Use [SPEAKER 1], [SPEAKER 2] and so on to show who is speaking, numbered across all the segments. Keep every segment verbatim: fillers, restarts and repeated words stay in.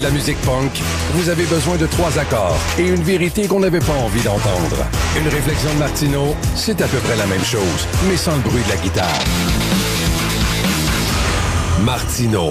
[SPEAKER 1] la musique punk, vous avez besoin de trois accords et une vérité qu'on n'avait pas envie d'entendre. Une réflexion de Martineau, c'est à peu près la même chose, mais sans le bruit de la guitare. Martineau.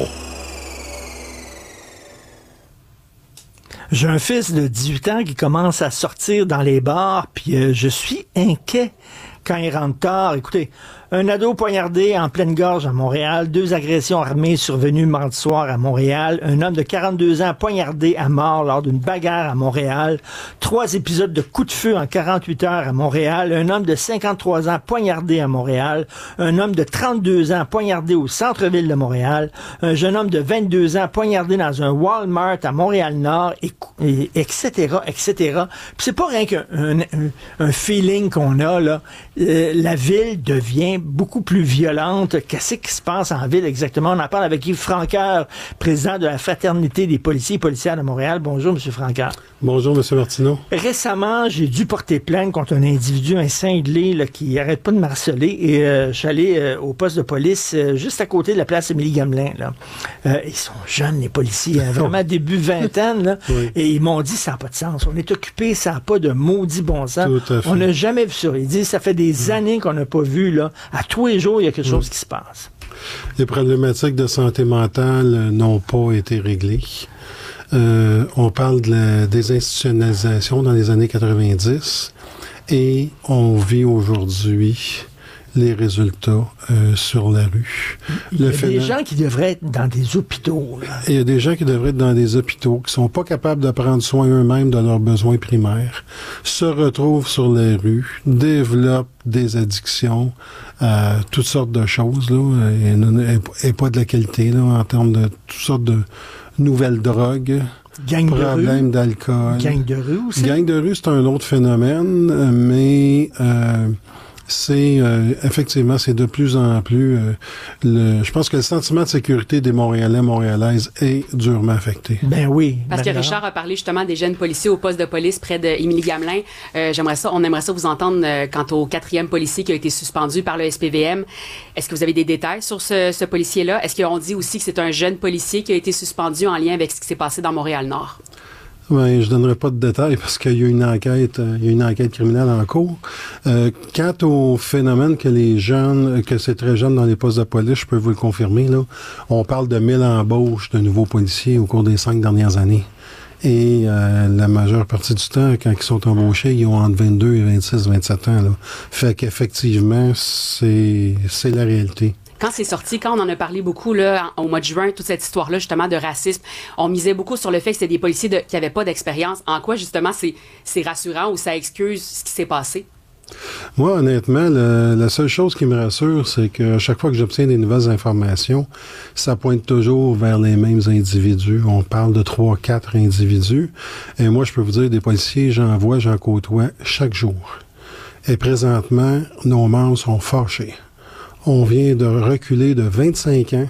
[SPEAKER 2] J'ai un fils de dix-huit ans qui commence à sortir dans les bars, puis euh, je suis inquiet quand il rentre tard. Écoutez, un ado poignardé en pleine gorge à Montréal, deux agressions armées survenues mardi soir à Montréal, un homme de quarante-deux ans poignardé à mort lors d'une bagarre à Montréal, trois épisodes de coups de feu en quarante-huit heures à Montréal, un homme de cinquante-trois ans poignardé à Montréal, un homme de trente-deux ans poignardé au centre-ville de Montréal, un jeune homme de vingt-deux ans poignardé dans un Walmart à Montréal-Nord, et, et, etc., et cetera. Puis c'est pas rien qu'un un, un, un feeling qu'on a, là. Euh, la ville devient beaucoup plus violente. Qu'est-ce qui se passe en ville exactement? On en parle avec Yves Franqueur, président de la Fraternité des policiers et policières de Montréal. Bonjour, M. Franqueur.
[SPEAKER 3] Bonjour, M. Martineau.
[SPEAKER 2] Récemment, j'ai dû porter plainte contre un individu, un cinglé, là, qui n'arrête pas de m'harceler. Et euh, je suis allé euh, au poste de police euh, juste à côté de la place Émilie-Gamelin. Là. Euh, ils sont jeunes, les policiers, hein, vraiment début vingtaine. Là, oui. Et ils m'ont dit, ça n'a pas de sens. On est occupé, ça n'a pas de maudit bon sens. On n'a jamais vu ça. Ils disent, ça fait des mmh. années qu'on n'a pas vu, là. À tous les jours, il y a quelque chose mmh. qui se passe.
[SPEAKER 3] Les problématiques de santé mentale n'ont pas été réglées. Euh, on parle de la désinstitutionnalisation dans les années quatre-vingt-dix et on vit aujourd'hui les résultats euh, sur la rue.
[SPEAKER 2] Il y a Le des phénomène... gens qui devraient être dans des hôpitaux. Là.
[SPEAKER 3] Il y a des gens qui devraient être dans des hôpitaux, qui sont pas capables de prendre soin eux-mêmes de leurs besoins primaires, se retrouvent sur les rues, développent des addictions, euh, toutes sortes de choses, là, et, et pas de la qualité, là, en termes de toutes sortes de nouvelles drogues.
[SPEAKER 2] Gang
[SPEAKER 3] problème d'alcool.
[SPEAKER 2] Gang de rue aussi?
[SPEAKER 3] Gang de rue, c'est un autre phénomène, mais euh, c'est euh, effectivement, c'est de plus en plus euh, le je pense que le sentiment de sécurité des Montréalais, Montréalaises est durement affecté.
[SPEAKER 2] Ben oui.
[SPEAKER 4] Parce que Richard a parlé justement des jeunes policiers au poste de police près de Émilie-Gamelin. Euh, j'aimerais ça, on aimerait ça vous entendre euh, quant au quatrième policier qui a été suspendu par le S P V M. Est-ce que vous avez des détails sur ce, ce policier-là? Est-ce qu'on dit aussi que c'est un jeune policier qui a été suspendu en lien avec ce qui s'est passé dans Montréal-Nord?
[SPEAKER 3] Oui, je donnerai pas de détails parce qu'il y a une enquête, euh, il y a une enquête criminelle en cours. Euh, quant au phénomène que les jeunes, que c'est très jeune dans les postes de police, je peux vous le confirmer, là. On parle de mille embauches de nouveaux policiers au cours des cinq dernières années. Et euh, la majeure partie du temps, quand ils sont embauchés, ils ont entre vingt-deux et vingt-six, vingt-sept ans, là. Fait qu'effectivement, c'est, c'est la réalité.
[SPEAKER 4] Quand c'est sorti, quand on en a parlé beaucoup là, au mois de juin, toute cette histoire-là justement de racisme, on misait beaucoup sur le fait que c'était des policiers de, qui n'avaient pas d'expérience. En quoi justement c'est, c'est rassurant ou ça excuse ce qui s'est passé?
[SPEAKER 3] Moi, honnêtement, le, la seule chose qui me rassure, c'est que chaque fois que j'obtiens des nouvelles informations, ça pointe toujours vers les mêmes individus. On parle de trois, quatre individus. Et moi, je peux vous dire, des policiers, j'en vois, j'en côtoie chaque jour. Et présentement, nos membres sont fâchés. On vient de reculer de vingt-cinq ans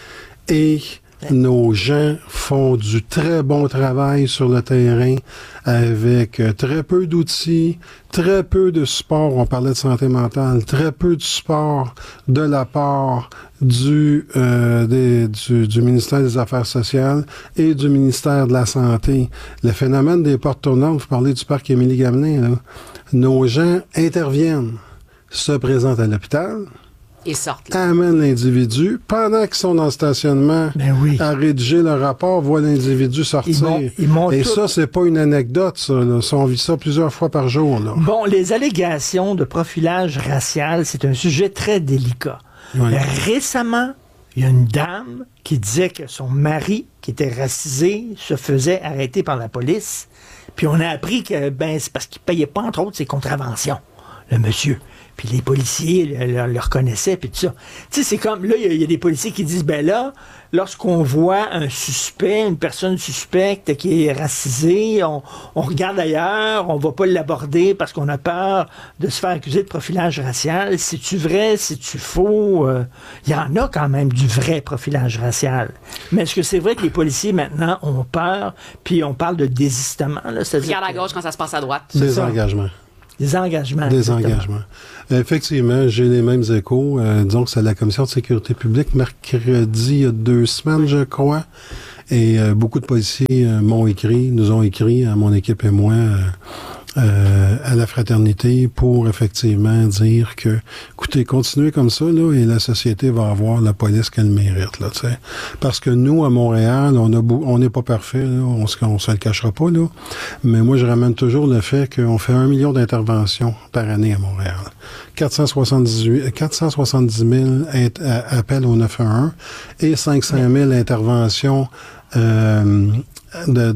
[SPEAKER 3] et nos gens font du très bon travail sur le terrain avec très peu d'outils, très peu de support. On parlait de santé mentale, très peu de support de la part du, euh, des, du, du ministère des Affaires sociales et du ministère de la Santé. Le phénomène des portes tournantes, vous parlez du parc Émilie-Gamelin, là. Nos gens interviennent, se présentent à l'hôpital,
[SPEAKER 4] Ils sortent.
[SPEAKER 3] Amène l'individu. Pendant qu'ils sont dans le stationnement,
[SPEAKER 2] ben oui.
[SPEAKER 3] à rédiger le rapport, voit l'individu sortir.
[SPEAKER 2] Ils m'ont, ils m'ont
[SPEAKER 3] Et
[SPEAKER 2] tout...
[SPEAKER 3] ça, c'est pas une anecdote, ça. Là. Ça, on vit ça plusieurs fois par jour. Là.
[SPEAKER 2] Bon, les allégations de profilage racial, c'est un sujet très délicat. Oui. Récemment, il y a une dame qui disait que son mari, qui était racisé, se faisait arrêter par la police. Puis on a appris que ben, c'est parce qu'il payait pas, entre autres, ses contraventions, le monsieur. Puis les policiers le, le, le reconnaissaient, puis tout ça. Tu sais, c'est comme, là, il y, y a des policiers qui disent, ben là, lorsqu'on voit un suspect, une personne suspecte qui est racisée, on, on regarde ailleurs, on va pas l'aborder parce qu'on a peur de se faire accuser de profilage racial. C'est-tu vrai, c'est-tu faux? Il euh, y en a quand même du vrai profilage racial. Mais est-ce que c'est vrai que les policiers, maintenant, ont peur, puis on parle de désistement? Là,
[SPEAKER 4] regarde à gauche quand ça se passe à droite.
[SPEAKER 3] Désengagement.
[SPEAKER 2] Des engagements.
[SPEAKER 3] Des engagements. Effectivement, j'ai les mêmes échos. Euh, disons que c'est la Commission de sécurité publique, mercredi, il y a deux semaines, je crois. Et euh, beaucoup de policiers euh, m'ont écrit, nous ont écrit, à mon équipe et moi, euh, Euh, à la fraternité pour effectivement dire que, écoutez, continuez comme ça, là, et la société va avoir la police qu'elle mérite, là, tu sais. Parce que nous, à Montréal, on a beau, on n'est pas parfait, là, on se, on se le cachera pas, là. Mais moi, je ramène toujours le fait qu'on fait un million d'interventions par année à Montréal. quatre cent soixante-dix-huit, quatre cent soixante-dix mille int- appels au neuf un un et cinq cent mille interventions euh, De,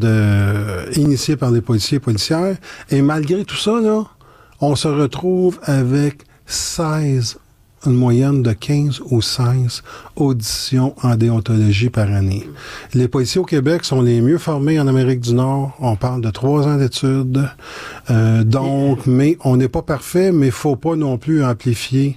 [SPEAKER 3] de initié par les policiers et policières. Et malgré tout ça, là, on se retrouve avec seize, une moyenne de quinze ou seize auditions en déontologie par année. Les policiers au Québec sont les mieux formés en Amérique du Nord. On parle de trois ans d'études. Euh, donc, mais on n'est pas parfait, mais il faut pas non plus amplifier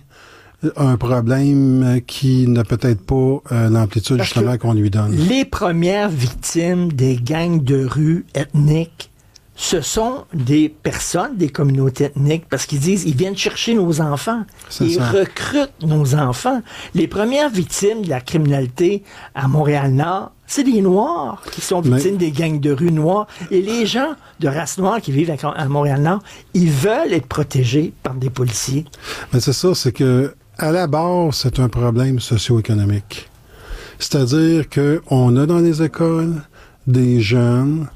[SPEAKER 3] un problème qui n'a peut-être pas euh, l'amplitude
[SPEAKER 2] Parce
[SPEAKER 3] justement qu'on lui donne.
[SPEAKER 2] Les premières victimes des gangs de rue ethniques, ce sont des personnes, des communautés ethniques, parce qu'ils disent, ils viennent chercher nos enfants.
[SPEAKER 3] C'est
[SPEAKER 2] Ils
[SPEAKER 3] ça.
[SPEAKER 2] recrutent nos enfants. Les premières victimes de la criminalité à Montréal-Nord, c'est des Noirs qui sont victimes Mais... des gangs de rue noirs. Et les gens de race noire qui vivent à, à Montréal-Nord, ils veulent être protégés par des policiers.
[SPEAKER 3] Mais c'est ça, c'est que à la base, c'est un problème socio-économique. C'est-à-dire qu'on a dans les écoles des jeunes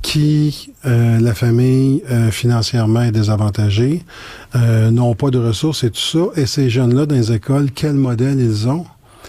[SPEAKER 3] qui, euh, la famille euh, financièrement est désavantagée, euh, n'ont pas de ressources et tout ça. Et ces jeunes-là, dans les écoles, quel modèle ils ont?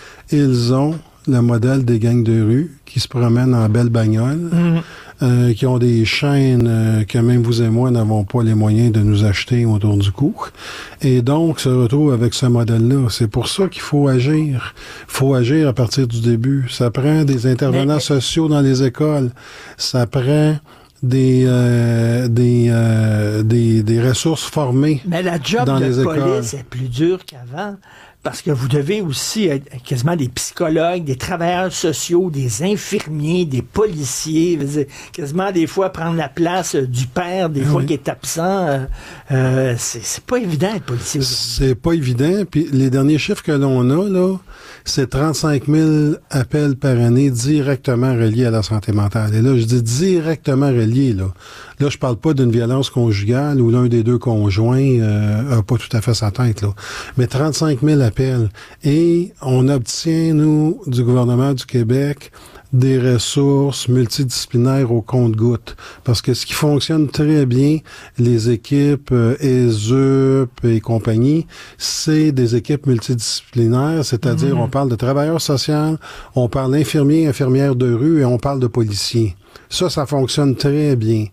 [SPEAKER 3] Ils ont le modèle des gangs de rue qui se promènent en belle bagnole, mmh. euh, qui ont des chaînes euh, que même vous et moi n'avons pas les moyens de nous acheter autour du cou. Et donc, se retrouve avec ce modèle-là. C'est pour ça qu'il faut agir. Il faut agir à partir du début. Ça prend des intervenants Mais... sociaux dans les écoles. Ça prend des euh, des, euh, des des ressources formées.
[SPEAKER 2] Mais la job
[SPEAKER 3] dans
[SPEAKER 2] de
[SPEAKER 3] les
[SPEAKER 2] police
[SPEAKER 3] écoles.
[SPEAKER 2] est plus dure qu'avant. Parce que vous devez aussi être quasiment des psychologues, des travailleurs sociaux, des infirmiers, des policiers, dire, quasiment des fois prendre la place du père, des oui. fois qui est absent. Euh, euh, c'est, c'est pas évident être policier aujourd'hui.
[SPEAKER 3] C'est pas évident. Puis les derniers chiffres que l'on a, là, c'est trente-cinq mille appels par année directement reliés à la santé mentale. Et là, je dis directement reliés, là. Là, je parle pas d'une violence conjugale où l'un des deux conjoints euh, a pas tout à fait sa tête, là. Mais trente-cinq mille appels. Et on obtient, nous, du gouvernement du Québec, des ressources multidisciplinaires au compte-gouttes. Parce que ce qui fonctionne très bien, les équipes euh, E S U P et compagnie, c'est des équipes multidisciplinaires, c'est-à-dire mmh. on parle de travailleurs sociaux, on parle d'infirmiers, infirmières de rue et on parle de policiers. Ça, ça fonctionne très bien.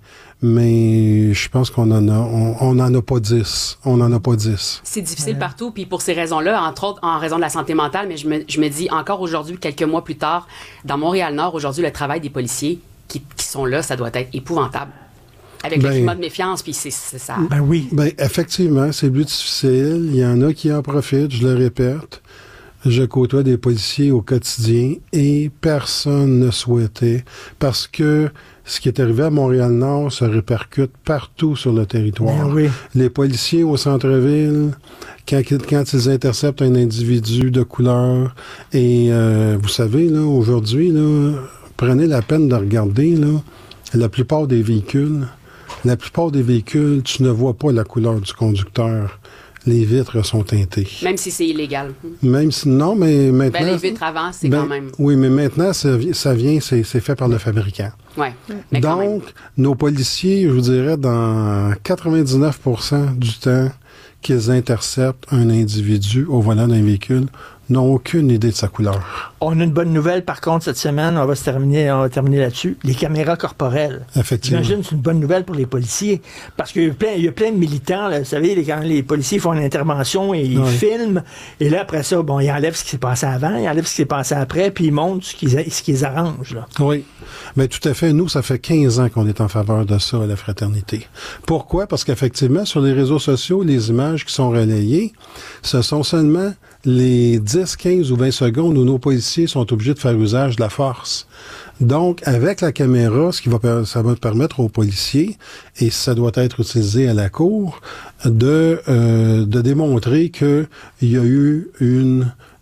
[SPEAKER 3] Mais je pense qu'on en a, on, on en a pas dix. On n'en a pas dix.
[SPEAKER 4] C'est difficile ouais. partout, puis pour ces raisons-là, entre autres en raison de la santé mentale, mais je me, je me dis encore aujourd'hui, quelques mois plus tard, dans Montréal-Nord, aujourd'hui, le travail des policiers qui, qui sont là, ça doit être épouvantable. Avec ben, le climat de méfiance, puis c'est, c'est ça.
[SPEAKER 2] Ben oui.
[SPEAKER 3] Ben effectivement, c'est plus difficile. Il y en a qui en profitent, je le répète. Je côtoie des policiers au quotidien et personne ne souhaitait, parce que ce qui est arrivé à Montréal-Nord se répercute partout sur le territoire.
[SPEAKER 2] Ben oui.
[SPEAKER 3] Les policiers au centre-ville, quand, quand ils interceptent un individu de couleur, et euh, vous savez, là, aujourd'hui, là, prenez la peine de regarder, là, la plupart des véhicules, la plupart des véhicules, tu ne vois pas la couleur du conducteur. Les vitres sont teintées.
[SPEAKER 4] Même si c'est illégal.
[SPEAKER 3] Même si, non, mais maintenant...
[SPEAKER 4] Ben, les vitres avant, c'est
[SPEAKER 3] ben,
[SPEAKER 4] quand même...
[SPEAKER 3] Oui, mais maintenant, ça, ça vient, c'est, c'est fait par le fabricant.
[SPEAKER 4] Ouais, mais
[SPEAKER 3] Donc,
[SPEAKER 4] quand même.
[SPEAKER 3] nos policiers, je vous dirais, dans quatre-vingt-dix-neuf pour cent du temps qu'ils interceptent un individu au volant d'un véhicule, n'ont aucune idée de sa couleur.
[SPEAKER 2] On a une bonne nouvelle, par contre, cette semaine. On va se terminer, on va terminer là-dessus. Les caméras corporelles.
[SPEAKER 3] Effectivement.
[SPEAKER 2] J'imagine que c'est une bonne nouvelle pour les policiers. Parce qu'il y a plein, il y a plein de militants, là, vous savez, les, quand les policiers font une intervention et ils oui. filment. Et là, après ça, bon, ils enlèvent ce qui s'est passé avant, ils enlèvent ce qui s'est passé après, puis ils montrent ce qu'ils, ce qu'ils arrangent, là.
[SPEAKER 3] Oui. Mais tout à fait. Nous, ça fait quinze ans qu'on est en faveur de ça à la fraternité. Pourquoi? Parce qu'effectivement, sur les réseaux sociaux, les images qui sont relayées, ce sont seulement les dix, quinze ou vingt secondes où nos policiers sont obligés de faire usage de la force. Donc, avec la caméra, ce qui va, ça va permettre aux policiers, et ça doit être utilisé à la cour, de, euh, de démontrer qu'il y a eu une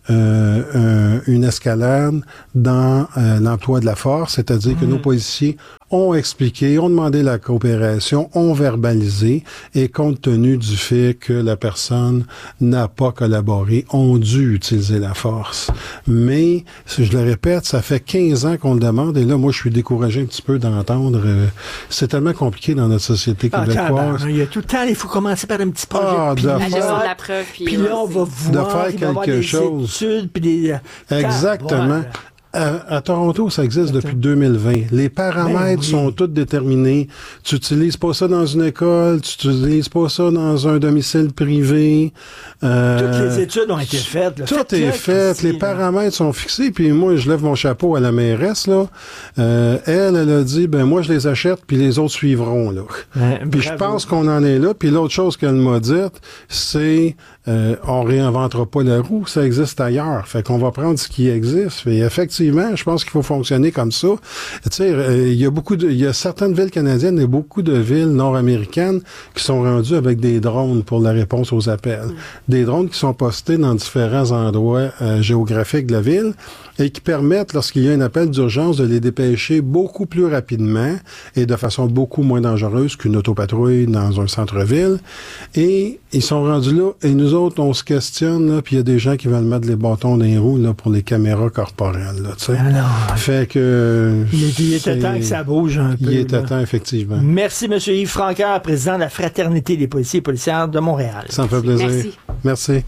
[SPEAKER 3] euh, euh, une escalade dans euh, l'emploi de la force, c'est-à-dire mmh. que nos policiers ont expliqué, ont demandé la coopération, ont verbalisé, et compte tenu du fait que la personne n'a pas collaboré, ont dû utiliser la force. Mais, si je le répète, ça fait quinze ans qu'on le demande, et là, moi, je suis découragé un petit peu d'entendre. Euh, c'est tellement compliqué dans notre société québécoise.
[SPEAKER 2] Ah, il y a tout le temps, il faut commencer par un petit projet.
[SPEAKER 3] Ah,
[SPEAKER 2] puis
[SPEAKER 4] la gestion de la preuve. Puis,
[SPEAKER 2] puis là, on va voir,
[SPEAKER 3] de faire quelque chose.
[SPEAKER 2] Études, puis des...
[SPEAKER 3] Exactement.
[SPEAKER 2] Voilà.
[SPEAKER 3] À, à Toronto, ça existe depuis deux mille vingt. Les paramètres ben oui. sont tous déterminés. Tu n'utilises pas ça dans une école, tu n'utilises pas ça dans un domicile privé.
[SPEAKER 2] Euh, Toutes les études ont été faites. Là.
[SPEAKER 3] Tout
[SPEAKER 2] Faites
[SPEAKER 3] est fait. Ici, les là. paramètres sont fixés. Puis moi, je lève mon chapeau à la mairesse. Là. Euh, elle, elle a dit, ben moi, je les achète, puis les autres suivront. Là. Ben, puis je pense qu'on en est là. Puis l'autre chose qu'elle m'a dite, c'est euh, on réinventera pas la roue, ça existe ailleurs. Fait qu'on va prendre ce qui existe. Et effectivement, je pense qu'il faut fonctionner comme ça. Tu sais, il y a beaucoup de, il y a certaines villes canadiennes et beaucoup de villes nord-américaines qui sont rendues avec des drones pour la réponse aux appels. Mmh. Des drones qui sont postés dans différents endroits euh, géographiques de la ville et qui permettent, lorsqu'il y a un appel d'urgence, de les dépêcher beaucoup plus rapidement et de façon beaucoup moins dangereuse qu'une autopatrouille dans un centre-ville. Et ils sont rendus là, et nous autres, on se questionne, là, puis il y a des gens qui veulent mettre les bâtons dans les roues là, pour les caméras corporelles. Là, tu sais.
[SPEAKER 2] Alors,
[SPEAKER 3] fait que...
[SPEAKER 2] Il, il était temps que ça bouge un peu.
[SPEAKER 3] Il était
[SPEAKER 2] là.
[SPEAKER 3] temps, effectivement.
[SPEAKER 2] Merci, M. Yves Francaire, président de la Fraternité des policiers et policières de Montréal.
[SPEAKER 3] Ça me fait plaisir.
[SPEAKER 4] Merci.
[SPEAKER 3] Merci.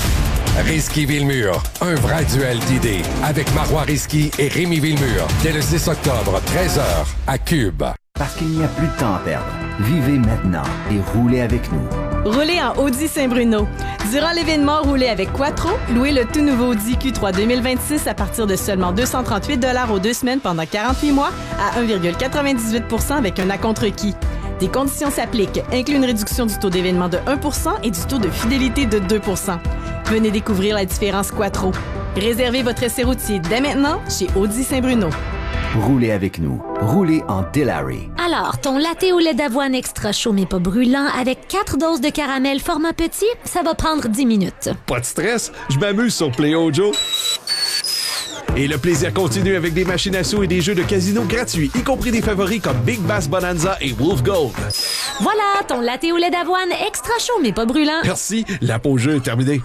[SPEAKER 1] Risky Villemur, un vrai duel d'idées avec Marois Risky et Rémi Villemur dès le six octobre, treize heures, à Cube.
[SPEAKER 5] Parce qu'il n'y a plus de temps à perdre. Vivez maintenant et roulez avec nous.
[SPEAKER 6] Roulez en Audi Saint-Bruno. Durant l'événement Roulez avec Quattro, louez le tout nouveau Audi Q trois deux mille vingt-six à partir de seulement deux cent trente-huit dollars aux deux semaines pendant quarante-huit mois à un virgule quatre-vingt-dix-huit pour cent avec un acompte requis. Des conditions s'appliquent, inclut une réduction du taux d'événement de un pour cent et du taux de fidélité de deux pour cent. Venez découvrir la différence Quattro. Réservez votre essai routier dès maintenant chez Audi Saint-Bruno.
[SPEAKER 5] Roulez avec nous. Roulez en Dilawri.
[SPEAKER 7] Alors, ton latte au lait d'avoine extra chaud mais pas brûlant avec quatre doses de caramel format petit, ça va prendre dix minutes.
[SPEAKER 8] Pas de stress, je m'amuse sur Play Ojo. Et le plaisir continue avec des machines à sous et des jeux de casino gratuits, y compris des favoris comme Big Bass Bonanza et Wolf Gold.
[SPEAKER 7] Voilà, ton latte au lait d'avoine extra chaud mais pas brûlant.
[SPEAKER 8] Merci, la pause jeu est terminée.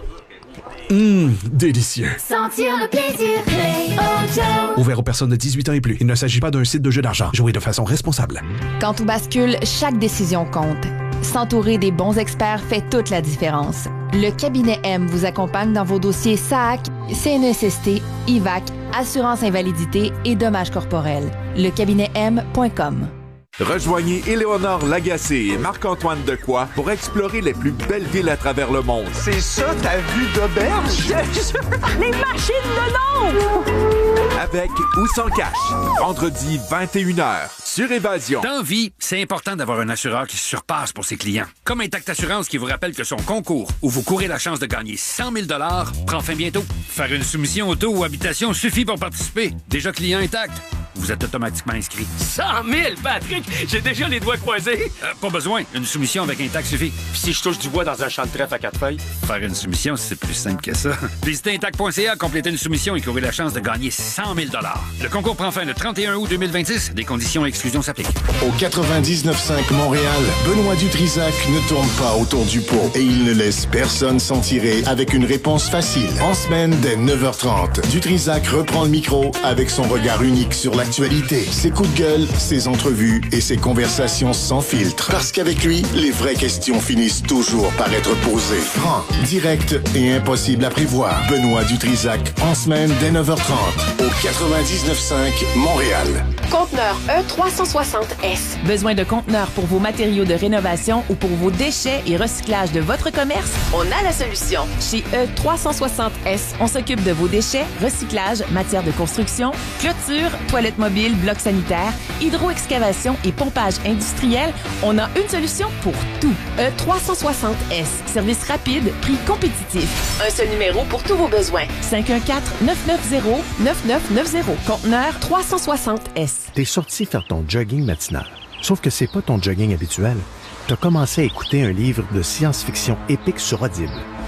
[SPEAKER 8] Hum, délicieux.
[SPEAKER 9] Sentir le plaisir, Play Ojo.
[SPEAKER 8] Ouvert aux personnes de dix-huit ans et plus. Il ne s'agit pas d'un site de jeu d'argent. Jouez de façon responsable.
[SPEAKER 10] Quand tout bascule, chaque décision compte. S'entourer des bons experts fait toute la différence. Le cabinet M vous accompagne dans vos dossiers S A C, C N S S T, I V A C, assurance invalidité et dommages corporels. Le cabinet M point com.
[SPEAKER 11] Rejoignez Éléonore Lagacé et Marc-Antoine Decoy pour explorer les plus belles villes à travers le monde.
[SPEAKER 12] C'est ça ta vue d'auberge?
[SPEAKER 13] Les machines de l'ombre!
[SPEAKER 11] Avec ou sans cash. Vendredi vingt et une heures sur Évasion.
[SPEAKER 14] Dans vie, c'est important d'avoir un assureur qui se surpasse pour ses clients. Comme Intact Assurance qui vous rappelle que son concours, où vous courez la chance de gagner cent mille dollars, prend fin bientôt. Faire une soumission auto ou habitation suffit pour participer. Déjà client Intact, vous êtes automatiquement inscrit.
[SPEAKER 15] cent mille, Patrick! J'ai déjà les doigts croisés!
[SPEAKER 14] Euh, pas besoin. Une soumission avec Intact suffit.
[SPEAKER 15] Puis si je touche du bois dans un champ de trèfle à quatre feuilles?
[SPEAKER 14] Faire une soumission, c'est plus simple que ça. Visitez Intact point C A, complétez une soumission et courez la chance de gagner cent mille dollars. Le concours prend fin le trente et un août deux mille vingt-six. Des conditions et exclusions s'appliquent.
[SPEAKER 16] Au quatre-vingt-dix-neuf cinq Montréal, Benoît Dutrisac ne tourne pas autour du pot et il ne laisse personne s'en tirer avec une réponse facile. En semaine, dès neuf heures trente, Dutrisac reprend le micro avec son regard unique sur l'actualité. Ses coups de gueule, ses entrevues et ses conversations sans filtre. Parce qu'avec lui, les vraies questions finissent toujours par être posées. Franc, direct et impossible à prévoir. Benoît Dutrisac, en semaine, dès neuf heures trente, au quatre-vingt-dix-neuf cinq Montréal.
[SPEAKER 17] Conteneur E trois cent soixante S.
[SPEAKER 10] Besoin de conteneurs pour vos matériaux de rénovation ou pour vos déchets et recyclage de votre commerce?
[SPEAKER 17] On a la solution.
[SPEAKER 10] Chez E trois cent soixante S, on s'occupe de vos déchets, recyclage, matière de construction, clôture, toilettes mobiles, blocs sanitaires, hydroexcavation et pompage industriel. On a une solution pour tout.
[SPEAKER 17] E trois cent soixante S.
[SPEAKER 10] Service rapide, prix compétitif.
[SPEAKER 17] Un seul numéro pour tous vos besoins.
[SPEAKER 10] cinq un quatre, neuf neuf zéro, neuf neuf neuf zéro. Conteneur
[SPEAKER 17] trois cent soixante S.
[SPEAKER 18] T'es sorti faire ton jogging matinal. Sauf que c'est pas ton jogging habituel. T'as commencé à écouter un livre de science-fiction épique sur Audible.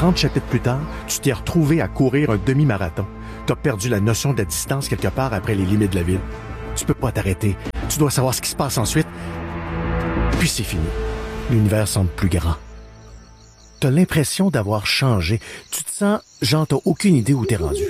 [SPEAKER 18] trente chapitres plus tard, tu t'es retrouvé à courir un demi-marathon. T'as perdu la notion de la distance quelque part après les limites de la ville. Tu peux pas t'arrêter. Tu dois savoir ce qui se passe ensuite. Puis c'est fini. L'univers semble plus grand. T'as l'impression d'avoir changé. Tu te sens, genre, t'as aucune idée où t'es rendu.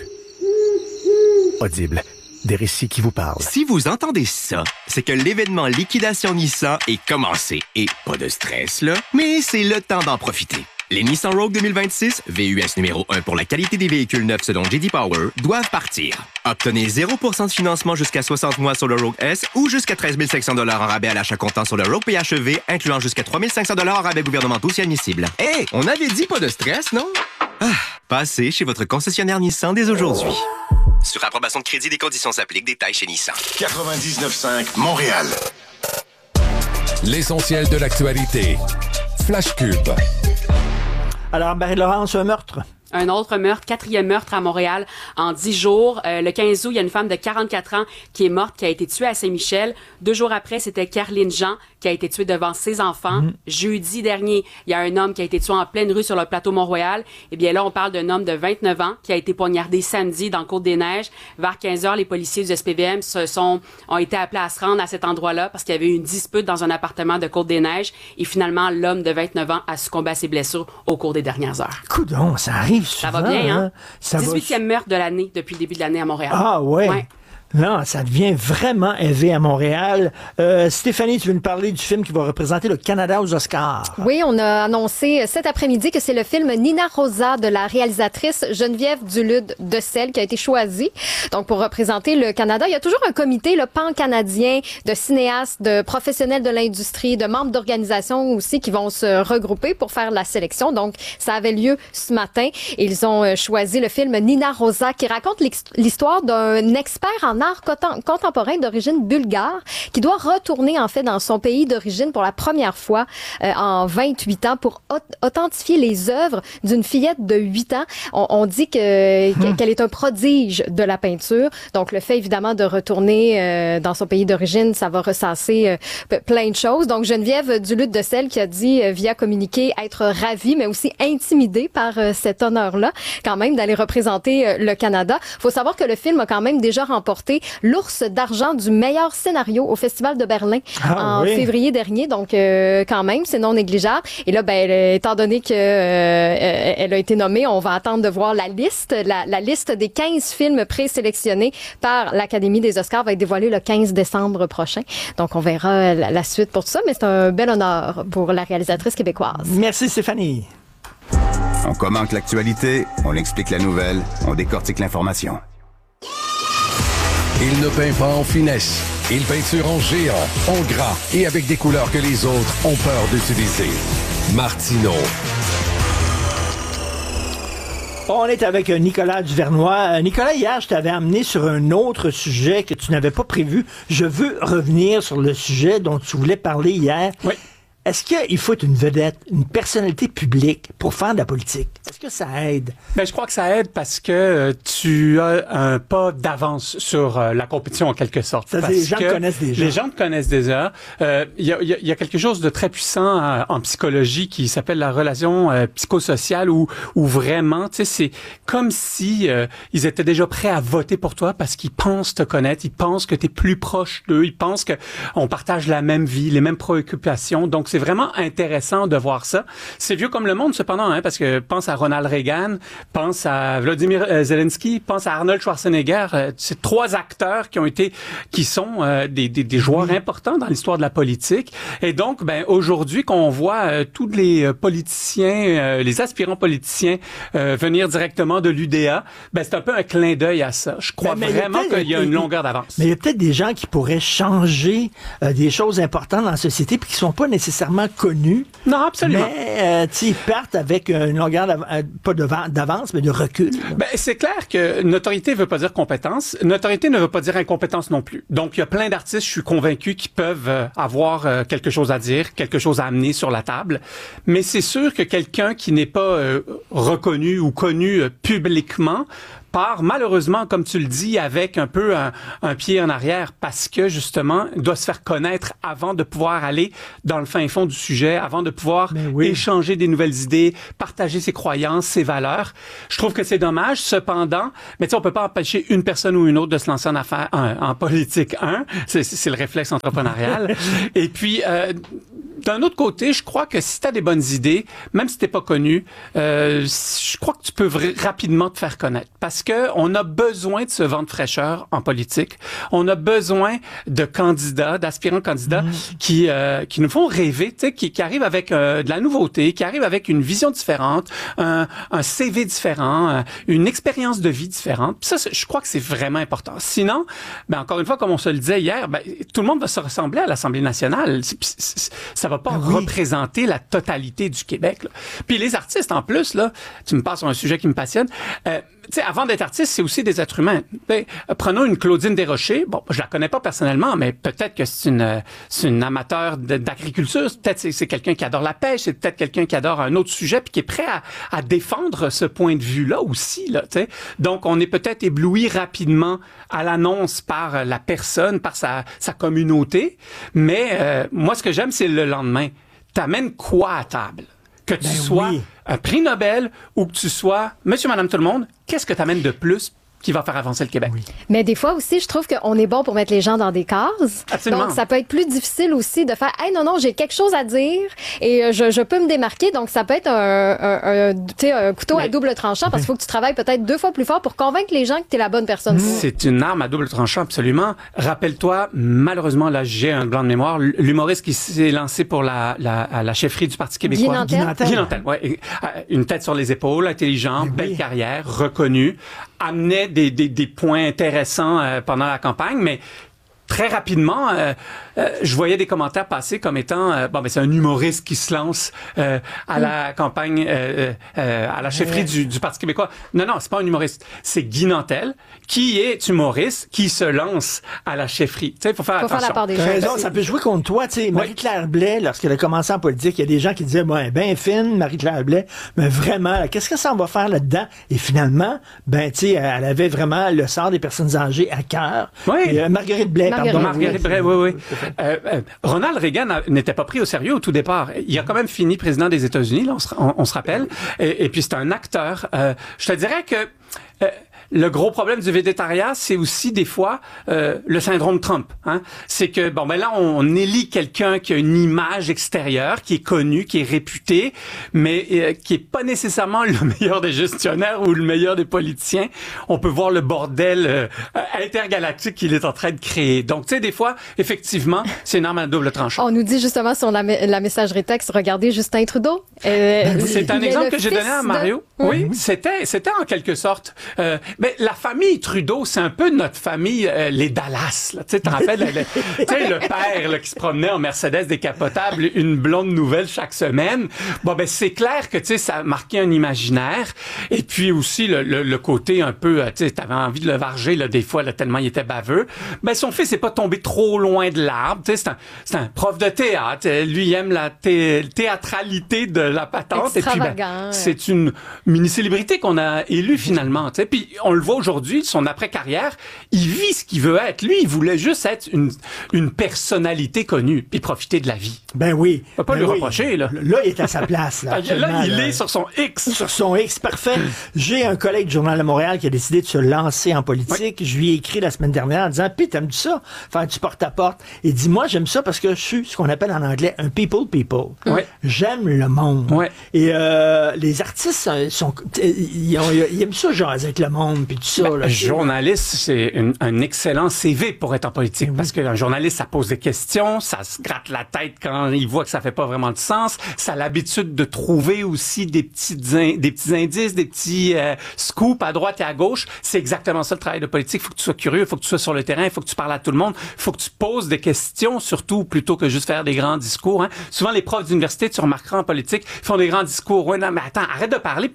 [SPEAKER 18] Audible. Des récits qui vous parlent.
[SPEAKER 19] Si vous entendez ça, c'est que l'événement Liquidation Nissan est commencé. Et pas de stress, là, mais c'est le temps d'en profiter. Les Nissan Rogue deux mille vingt-six, V U S numéro un pour la qualité des véhicules neufs selon J D Power, doivent partir. Obtenez zéro pour cent de financement jusqu'à soixante mois sur le Rogue S ou jusqu'à treize mille cinq cents dollars en rabais à l'achat comptant sur le Rogue P H E V, incluant jusqu'à trois mille cinq cents dollars en rabais gouvernementaux si admissible. Hé, hey, on avait dit pas de stress, non? Ah, passez chez votre concessionnaire Nissan dès aujourd'hui. Sur approbation de crédit, des conditions s'appliquent. Détails chez Nissan.
[SPEAKER 16] quatre-vingt-dix-neuf cinq Montréal.
[SPEAKER 1] L'essentiel de l'actualité. Flash Cube.
[SPEAKER 2] Alors, Marie-Laurence, un meurtre.
[SPEAKER 4] Un autre meurtre, quatrième meurtre à Montréal en dix jours. Euh, le quinze août, il y a une femme de quarante-quatre ans qui est morte, qui a été tuée à Saint-Michel. Deux jours après, c'était Caroline Jean qui a été tuée devant ses enfants. Mmh. Jeudi dernier, il y a un homme qui a été tué en pleine rue sur le plateau Mont-Royal. Eh bien là, on parle d'un homme de vingt-neuf ans qui a été poignardé samedi dans Côte-des-Neiges. Vers quinze heures, les policiers du S P V M se sont, ont été appelés à se rendre à cet endroit-là parce qu'il y avait eu une dispute dans un appartement de Côte-des-Neiges. Et finalement, l'homme de vingt-neuf ans a succombé à ses blessures au cours des dernières heures.
[SPEAKER 2] Coudon, ça arrive souvent.
[SPEAKER 4] Ça va bien, hein?
[SPEAKER 2] Ça
[SPEAKER 4] dix-huitième
[SPEAKER 2] va...
[SPEAKER 4] meurtre de l'année depuis le début de l'année à Montréal.
[SPEAKER 2] Ah ouais?
[SPEAKER 4] Ouais.
[SPEAKER 2] Non, ça devient vraiment élevé à Montréal. Euh, Stéphanie, tu veux nous parler du film qui va représenter le Canada aux Oscars?
[SPEAKER 20] Oui, on a annoncé cet après-midi que c'est le film Nina Rosa de la réalisatrice Geneviève Dulude de Selle qui a été choisi. Donc, pour représenter le Canada, il y a toujours un comité, le pan-canadien, de cinéastes, de professionnels de l'industrie, de membres d'organisations aussi qui vont se regrouper pour faire la sélection. Donc, ça avait lieu ce matin. Ils ont choisi le film Nina Rosa qui raconte l'histoire d'un expert en art contemporain d'origine bulgare qui doit retourner en fait dans son pays d'origine pour la première fois euh, en vingt-huit ans pour authentifier les œuvres d'une fillette de huit ans. On, on dit que hum. qu'elle est un prodige de la peinture. Donc le fait évidemment de retourner euh, dans son pays d'origine, ça va ressasser euh, plein de choses. Donc Geneviève Dulude de Selle qui a dit euh, via communiqué être ravie mais aussi intimidée par euh, cet honneur-là quand même d'aller représenter euh, le Canada. Faut savoir que le film a quand même déjà remporté l'ours d'argent du meilleur scénario au Festival de Berlin ah, en oui. février dernier. Donc, euh, quand même, c'est non négligeable. Et là, ben, elle, étant donné que euh, elle a été nommée, on va attendre de voir la liste. La, la liste des quinze films présélectionnés par l'Académie des Oscars va être dévoilée le quinze décembre prochain. Donc, on verra la, la suite pour tout ça. Mais c'est un bel honneur pour la réalisatrice québécoise.
[SPEAKER 2] Merci, Stéphanie.
[SPEAKER 21] On commente l'actualité, on explique la nouvelle, on décortique l'information.
[SPEAKER 1] Il ne peint pas en finesse. Il peinture en géant, en gras et avec des couleurs que les autres ont peur d'utiliser. Martino.
[SPEAKER 2] On est avec Nicolas Duvernois. Nicolas, hier, je t'avais amené sur un autre sujet que tu n'avais pas prévu. Je veux revenir sur le sujet dont tu voulais parler hier.
[SPEAKER 22] Oui.
[SPEAKER 2] Est-ce qu'il faut être une vedette, une personnalité publique pour faire de la politique? Est-ce que ça aide?
[SPEAKER 22] Ben, je crois que ça aide parce que euh, tu as un pas d'avance sur euh, la compétition en quelque sorte.
[SPEAKER 2] Ça, les gens te connaissent déjà.
[SPEAKER 22] Les gens te connaissent déjà. Il euh, y, a, y, a, y a quelque chose de très puissant euh, en psychologie qui s'appelle la relation euh, psychosociale où, où vraiment, tu sais, c'est comme si euh, ils étaient déjà prêts à voter pour toi parce qu'ils pensent te connaître, ils pensent que tu es plus proche d'eux, ils pensent que on partage la même vie, les mêmes préoccupations. Donc, c'est vraiment intéressant de voir ça. C'est vieux comme le monde, cependant, hein, parce que pense à Ronald Reagan, pense à Vladimir Zelensky, pense à Arnold Schwarzenegger. Euh, c'est trois acteurs qui ont été, qui sont euh, des, des, des joueurs mmh. importants dans l'histoire de la politique. Et donc, ben aujourd'hui, qu'on voit euh, tous les euh, politiciens, euh, les aspirants politiciens euh, venir directement de l'U D A, ben c'est un peu un clin d'œil à ça. Je crois mais, mais vraiment qu'il y a une longueur d'avance.
[SPEAKER 2] Mais il y a peut-être des gens qui pourraient changer euh, des choses importantes dans la société puis qui sont pas nécessairement connus.
[SPEAKER 22] Non, absolument.
[SPEAKER 2] Mais euh, ils partent avec une longueur d'avance, pas d'avance, mais de recul.
[SPEAKER 22] Ben, c'est clair que notoriété veut pas dire compétence. Notoriété ne veut pas dire incompétence non plus. Donc, il y a plein d'artistes, je suis convaincu, qui peuvent euh, avoir euh, quelque chose à dire, quelque chose à amener sur la table. Mais c'est sûr que quelqu'un qui n'est pas euh, reconnu ou connu euh, publiquement part malheureusement, comme tu le dis, avec un peu un, un pied en arrière parce que justement, il doit se faire connaître avant de pouvoir aller dans le fin fond du sujet, avant de pouvoir oui. échanger des nouvelles idées, partager ses croyances, ses valeurs. Je trouve que c'est dommage. Cependant, mais tu sais, on peut pas empêcher une personne ou une autre de se lancer en affaires, en, en politique. Un, c'est, c'est le réflexe entrepreneurial. Et puis, euh, d'un autre côté, je crois que si tu as des bonnes idées, même si t'es pas connu, euh, je crois que tu peux vra- rapidement te faire connaître. Parce que on a besoin de ce vent de fraîcheur en politique. On a besoin de candidats, d'aspirants candidats mmh. qui euh, qui nous font rêver, tu sais, qui, qui arrivent avec euh, de la nouveauté, qui arrivent avec une vision différente, un, un C V différent, une expérience de vie différente. Puis ça, je crois que c'est vraiment important. Sinon, ben encore une fois, comme on se le disait hier, ben tout le monde va se ressembler à l'Assemblée nationale. C'est, c'est, ça va pas oui. représenter la totalité du Québec. Là. Puis les artistes, en plus, là, tu me passes sur un sujet qui me passionne. Euh, tu sais, avant d'être artiste, c'est aussi des êtres humains. Ben, prenons une Claudine Desrochers. Bon, je la connais pas personnellement, mais peut-être que c'est une, c'est une amateur de, d'agriculture. Peut-être que c'est, c'est quelqu'un qui adore la pêche. C'est peut-être quelqu'un qui adore un autre sujet puis qui est prêt à, à défendre ce point de vue-là aussi. Là, tu sais. Donc, on est peut-être ébloui rapidement à l'annonce par la personne, par sa, sa communauté. Mais euh, moi, ce que j'aime, c'est le lendemain. T'amènes quoi à table? Que tu ben sois oui. un prix Nobel ou que tu sois monsieur, madame, tout le monde, qu'est-ce que tu amènes de plus qui va faire avancer le Québec? Oui.
[SPEAKER 20] Mais des fois aussi, je trouve qu'on est bon pour mettre les gens dans des cases.
[SPEAKER 22] Absolument.
[SPEAKER 20] Donc, ça peut être plus difficile aussi de faire « Hey, non, non, j'ai quelque chose à dire et je, je peux me démarquer. » Donc, ça peut être un, un, un, tu sais, un couteau Mais... à double tranchant parce qu'il faut que tu travailles peut-être deux fois plus fort pour convaincre les gens que tu es la bonne personne.
[SPEAKER 22] C'est une arme à double tranchant, absolument. Rappelle-toi, malheureusement, là, j'ai un blanc de mémoire, l'humoriste qui s'est lancé pour la, la, la chefferie du Parti québécois.
[SPEAKER 20] Guy Nantel.
[SPEAKER 22] Guy Nantel, ouais. Une tête sur les épaules, intelligent, Mais belle oui. carrière, reconnu, amenait des, des, des points intéressants euh, pendant la campagne, mais très rapidement, euh, euh, je voyais des commentaires passer comme étant euh, bon, ben c'est un humoriste qui se lance euh, à mmh. la campagne, euh, euh, à la chefferie ouais. du, du Parti québécois. Non, non, c'est pas un humoriste, c'est Guy Nantel qui est humoriste qui se lance à la chefferie. Tu sais, il faut faire
[SPEAKER 20] faut
[SPEAKER 22] attention.
[SPEAKER 20] Faire la part des
[SPEAKER 2] T'as raison, ça peut jouer contre toi. Tu sais, Marie-Claire Blais, lorsqu'elle a commencé en politique, il y a des gens qui disaient, ben, ben fine, Marie-Claire Blais, mais vraiment, là, qu'est-ce que ça va faire là-dedans? Et finalement, ben, tu sais, elle avait vraiment le sort des personnes âgées à cœur.
[SPEAKER 22] Oui.
[SPEAKER 2] Et, euh, Marguerite Blais,
[SPEAKER 22] Marguerite,
[SPEAKER 2] pardon.
[SPEAKER 22] Marguerite Blais, oui, oui. Euh, euh, Ronald Reagan a, n'était pas pris au sérieux au tout départ. Il a quand même fini président des États-Unis, là, on se, on, on se rappelle. Et, et puis, c'est un acteur. Euh, je te dirais que... Euh, le gros problème du végétariat, c'est aussi des fois euh, le syndrome Trump. Hein? C'est que bon ben là on élit quelqu'un qui a une image extérieure, qui est connu, qui est réputé, mais euh, qui est pas nécessairement le meilleur des gestionnaires ou le meilleur des politiciens. On peut voir le bordel euh, intergalactique qu'il est en train de créer. Donc tu sais des fois effectivement c'est une arme à double tranchant.
[SPEAKER 20] On nous dit justement sur la, la messagerie texte, regardez Justin Trudeau. Euh,
[SPEAKER 22] c'est un exemple que j'ai donné à Mario.
[SPEAKER 20] De...
[SPEAKER 22] Oui, oui, c'était c'était en quelque sorte. Euh, Mais la famille Trudeau, c'est un peu notre famille, euh, les Dallas. Tu sais, t'en rappelles, le, le, tu sais, le père là, qui se promenait en Mercedes décapotable, une blonde nouvelle chaque semaine. Bon, ben c'est clair que tu sais, ça a marqué un imaginaire. Et puis aussi le, le, le côté un peu, tu sais, t'avais envie de le varger là, des fois, là, tellement il était baveux. Ben son fils n'est pas tombé trop loin de l'arbre. Tu sais, c'est un, c'est un prof de théâtre. Lui, il aime la thé, théâtralité de la patente. Et puis, ben, c'est une mini-célébrité qu'on a élue finalement. Tu sais, puis on le voit aujourd'hui. Aujourd'hui, son après-carrière, il vit ce qu'il veut être. Lui, il voulait juste être une, une personnalité connue, puis profiter de la vie.
[SPEAKER 2] Ben oui.
[SPEAKER 22] On va pas
[SPEAKER 2] ben
[SPEAKER 22] lui
[SPEAKER 2] oui.
[SPEAKER 22] reprocher, là.
[SPEAKER 2] Là, il est à sa place, là.
[SPEAKER 22] Là, il
[SPEAKER 2] là.
[SPEAKER 22] est sur son X.
[SPEAKER 2] Sur son X, parfait. J'ai un collègue du Journal de Montréal qui a décidé de se lancer en politique. Oui. Je lui ai écrit la semaine dernière en disant, « Puis, t'aimes-tu ça? Faire du porte-à-porte. » Il dit, « Moi, j'aime ça parce que je suis ce qu'on appelle en anglais un people people.
[SPEAKER 22] Oui.
[SPEAKER 2] J'aime le monde.
[SPEAKER 22] Oui.
[SPEAKER 2] Et euh, les artistes sont, ils, ont, ils aiment ça, genre, avec le monde, puis tout ça.
[SPEAKER 22] Ben,
[SPEAKER 2] là,
[SPEAKER 22] journaliste, c'est une, un excellent C V pour être en politique. Oui. Parce qu'un journaliste, ça pose des questions, ça se gratte la tête quand il voit que ça fait pas vraiment de sens. Ça a l'habitude de trouver aussi des petits, in, des petits indices, des petits euh, scoops à droite et à gauche. C'est exactement ça le travail de politique. Il faut que tu sois curieux, il faut que tu sois sur le terrain, il faut que tu parles à tout le monde, il faut que tu poses des questions, surtout, plutôt que juste faire des grands discours. Hein. Souvent, les profs d'université, tu remarqueras en politique, font des grands discours. Ouais, non, mais attends, arrête de parler, puis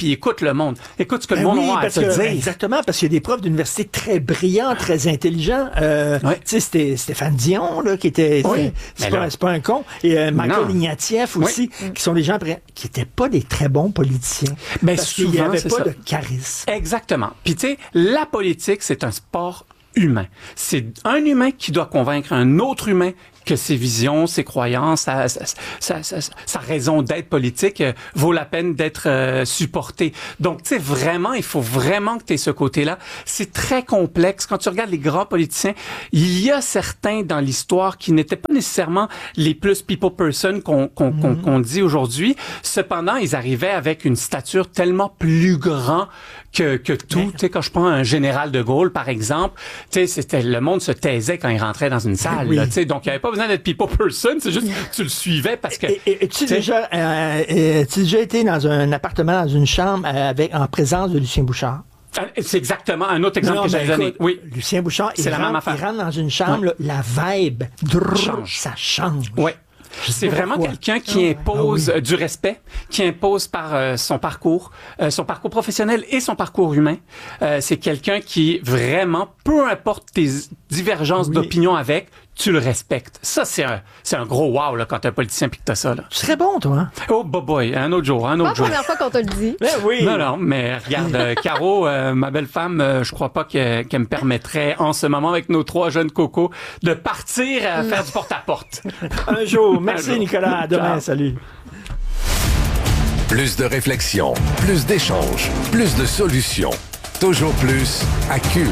[SPEAKER 22] puis écoute le monde. Écoute ce que
[SPEAKER 2] Ben
[SPEAKER 22] le monde
[SPEAKER 2] oui,
[SPEAKER 22] a à
[SPEAKER 2] parce
[SPEAKER 22] te
[SPEAKER 2] que,
[SPEAKER 22] dire.
[SPEAKER 2] exactement, parce qu'il y a des profs d'université très brillants, très intelligents. Euh,
[SPEAKER 22] Ouais.
[SPEAKER 2] Tu sais, c'était Stéphane Dion, là, qui était...
[SPEAKER 22] Oui.
[SPEAKER 2] C'est
[SPEAKER 22] Mais
[SPEAKER 2] pas,
[SPEAKER 22] là-
[SPEAKER 2] c'est pas un con. Et euh, Michael
[SPEAKER 22] Non.
[SPEAKER 2] Ignatieff aussi, qui sont des gens après- qui étaient pas des très bons politiciens.
[SPEAKER 22] Ben,
[SPEAKER 2] parce qu'il
[SPEAKER 22] souvent,
[SPEAKER 2] n'y avait
[SPEAKER 22] c'est
[SPEAKER 2] pas
[SPEAKER 22] ça.
[SPEAKER 2] de charisme.
[SPEAKER 22] Exactement. Puis tu sais, la politique, c'est un sport humain. C'est un humain qui doit convaincre un autre humain que ses visions, ses croyances, sa, sa, sa, sa, sa raison d'être politique euh, vaut la peine d'être euh, supportée. Donc, tu sais, vraiment, il faut vraiment que tu aies ce côté-là. C'est très complexe. Quand tu regardes les grands politiciens, il y a certains dans l'histoire qui n'étaient pas nécessairement les plus people person qu'on qu'on qu'on
[SPEAKER 2] Mhm.
[SPEAKER 22] qu'on dit aujourd'hui. Cependant, ils arrivaient avec une stature tellement plus grande que, que tout. Tu sais, quand je prends un général de Gaulle, par exemple, tu sais, c'était, le monde se taisait quand il rentrait dans une salle.
[SPEAKER 2] Oui.
[SPEAKER 22] Là, tu sais, donc, il n'y avait pas besoin d'être people person, c'est juste tu le suivais parce que...
[SPEAKER 2] Et, et- et tu as déjà, euh, euh, tu as déjà été dans un appartement, dans une chambre, euh, avec, en présence de Lucien Bouchard?
[SPEAKER 22] C'est exactement un autre exemple
[SPEAKER 2] Non,
[SPEAKER 22] que
[SPEAKER 2] ben,
[SPEAKER 22] j'avais donné.
[SPEAKER 2] écoute,
[SPEAKER 22] Oui.
[SPEAKER 2] Lucien Bouchard, il
[SPEAKER 22] C'est la même
[SPEAKER 2] rentre,
[SPEAKER 22] affaire.
[SPEAKER 2] il rentre dans une chambre, là, la vibe, drrr,
[SPEAKER 22] Change.
[SPEAKER 2] ça change.
[SPEAKER 22] Ouais.
[SPEAKER 2] Je sais
[SPEAKER 22] C'est
[SPEAKER 2] pas
[SPEAKER 22] vraiment
[SPEAKER 2] pourquoi.
[SPEAKER 22] quelqu'un qui impose
[SPEAKER 2] Ah oui.
[SPEAKER 22] euh, du respect, qui impose par euh, son parcours, euh, son parcours professionnel et son parcours humain. Euh, c'est quelqu'un qui vraiment, peu importe tes divergences
[SPEAKER 2] Oui.
[SPEAKER 22] d'opinion avec, tu le respectes. Ça, c'est un, c'est un gros wow là, quand t'es un politicien puis que t'as ça. Là.
[SPEAKER 2] Tu serais bon, toi, hein?
[SPEAKER 22] Oh, boy, boy, un autre jour, un
[SPEAKER 20] Pas la
[SPEAKER 22] autre jour.
[SPEAKER 20] première fois qu'on te le dit.
[SPEAKER 2] Ben oui.
[SPEAKER 22] Non, non, mais regarde, euh, Caro, euh, ma belle femme, euh, je crois pas que- qu'elle me permettrait en ce moment, avec nos trois jeunes cocos, de partir à faire du porte-à-porte.
[SPEAKER 2] Un jour. Merci,
[SPEAKER 22] Un jour.
[SPEAKER 2] Nicolas. À demain.
[SPEAKER 22] Ciao.
[SPEAKER 2] Salut.
[SPEAKER 1] Plus de réflexion, plus d'échanges, plus de solutions. Toujours plus à Cube.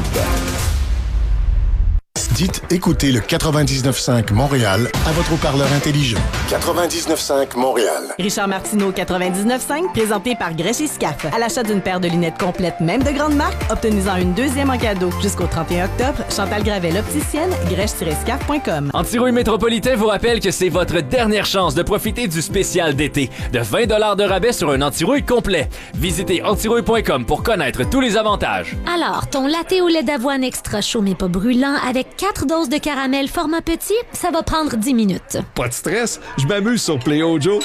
[SPEAKER 16] Dites écoutez le quatre-vingt-dix-neuf cinq Montréal à votre haut-parleur intelligent. quatre-vingt-dix-neuf cinq Montréal.
[SPEAKER 3] Richard Martineau, quatre-vingt-dix-neuf cinq, présenté par Grèche et Scaf. À l'achat d'une paire de lunettes complètes, même de grande marque, obtenez-en une deuxième en cadeau. Jusqu'au trente et un octobre, Chantal Gravel, opticienne, grèche tiret scaf point com.
[SPEAKER 6] Antirouille Métropolitain vous rappelle que c'est votre dernière chance de profiter du spécial d'été de vingt dollars de rabais sur un antirouille complet. Visitez antirouille point com pour connaître tous les avantages.
[SPEAKER 7] Alors, ton latte au lait d'avoine extra chaud mais pas brûlant avec quatre doses de caramel format petit, ça va prendre dix minutes.
[SPEAKER 8] Pas de stress, je m'amuse sur Play Ojo.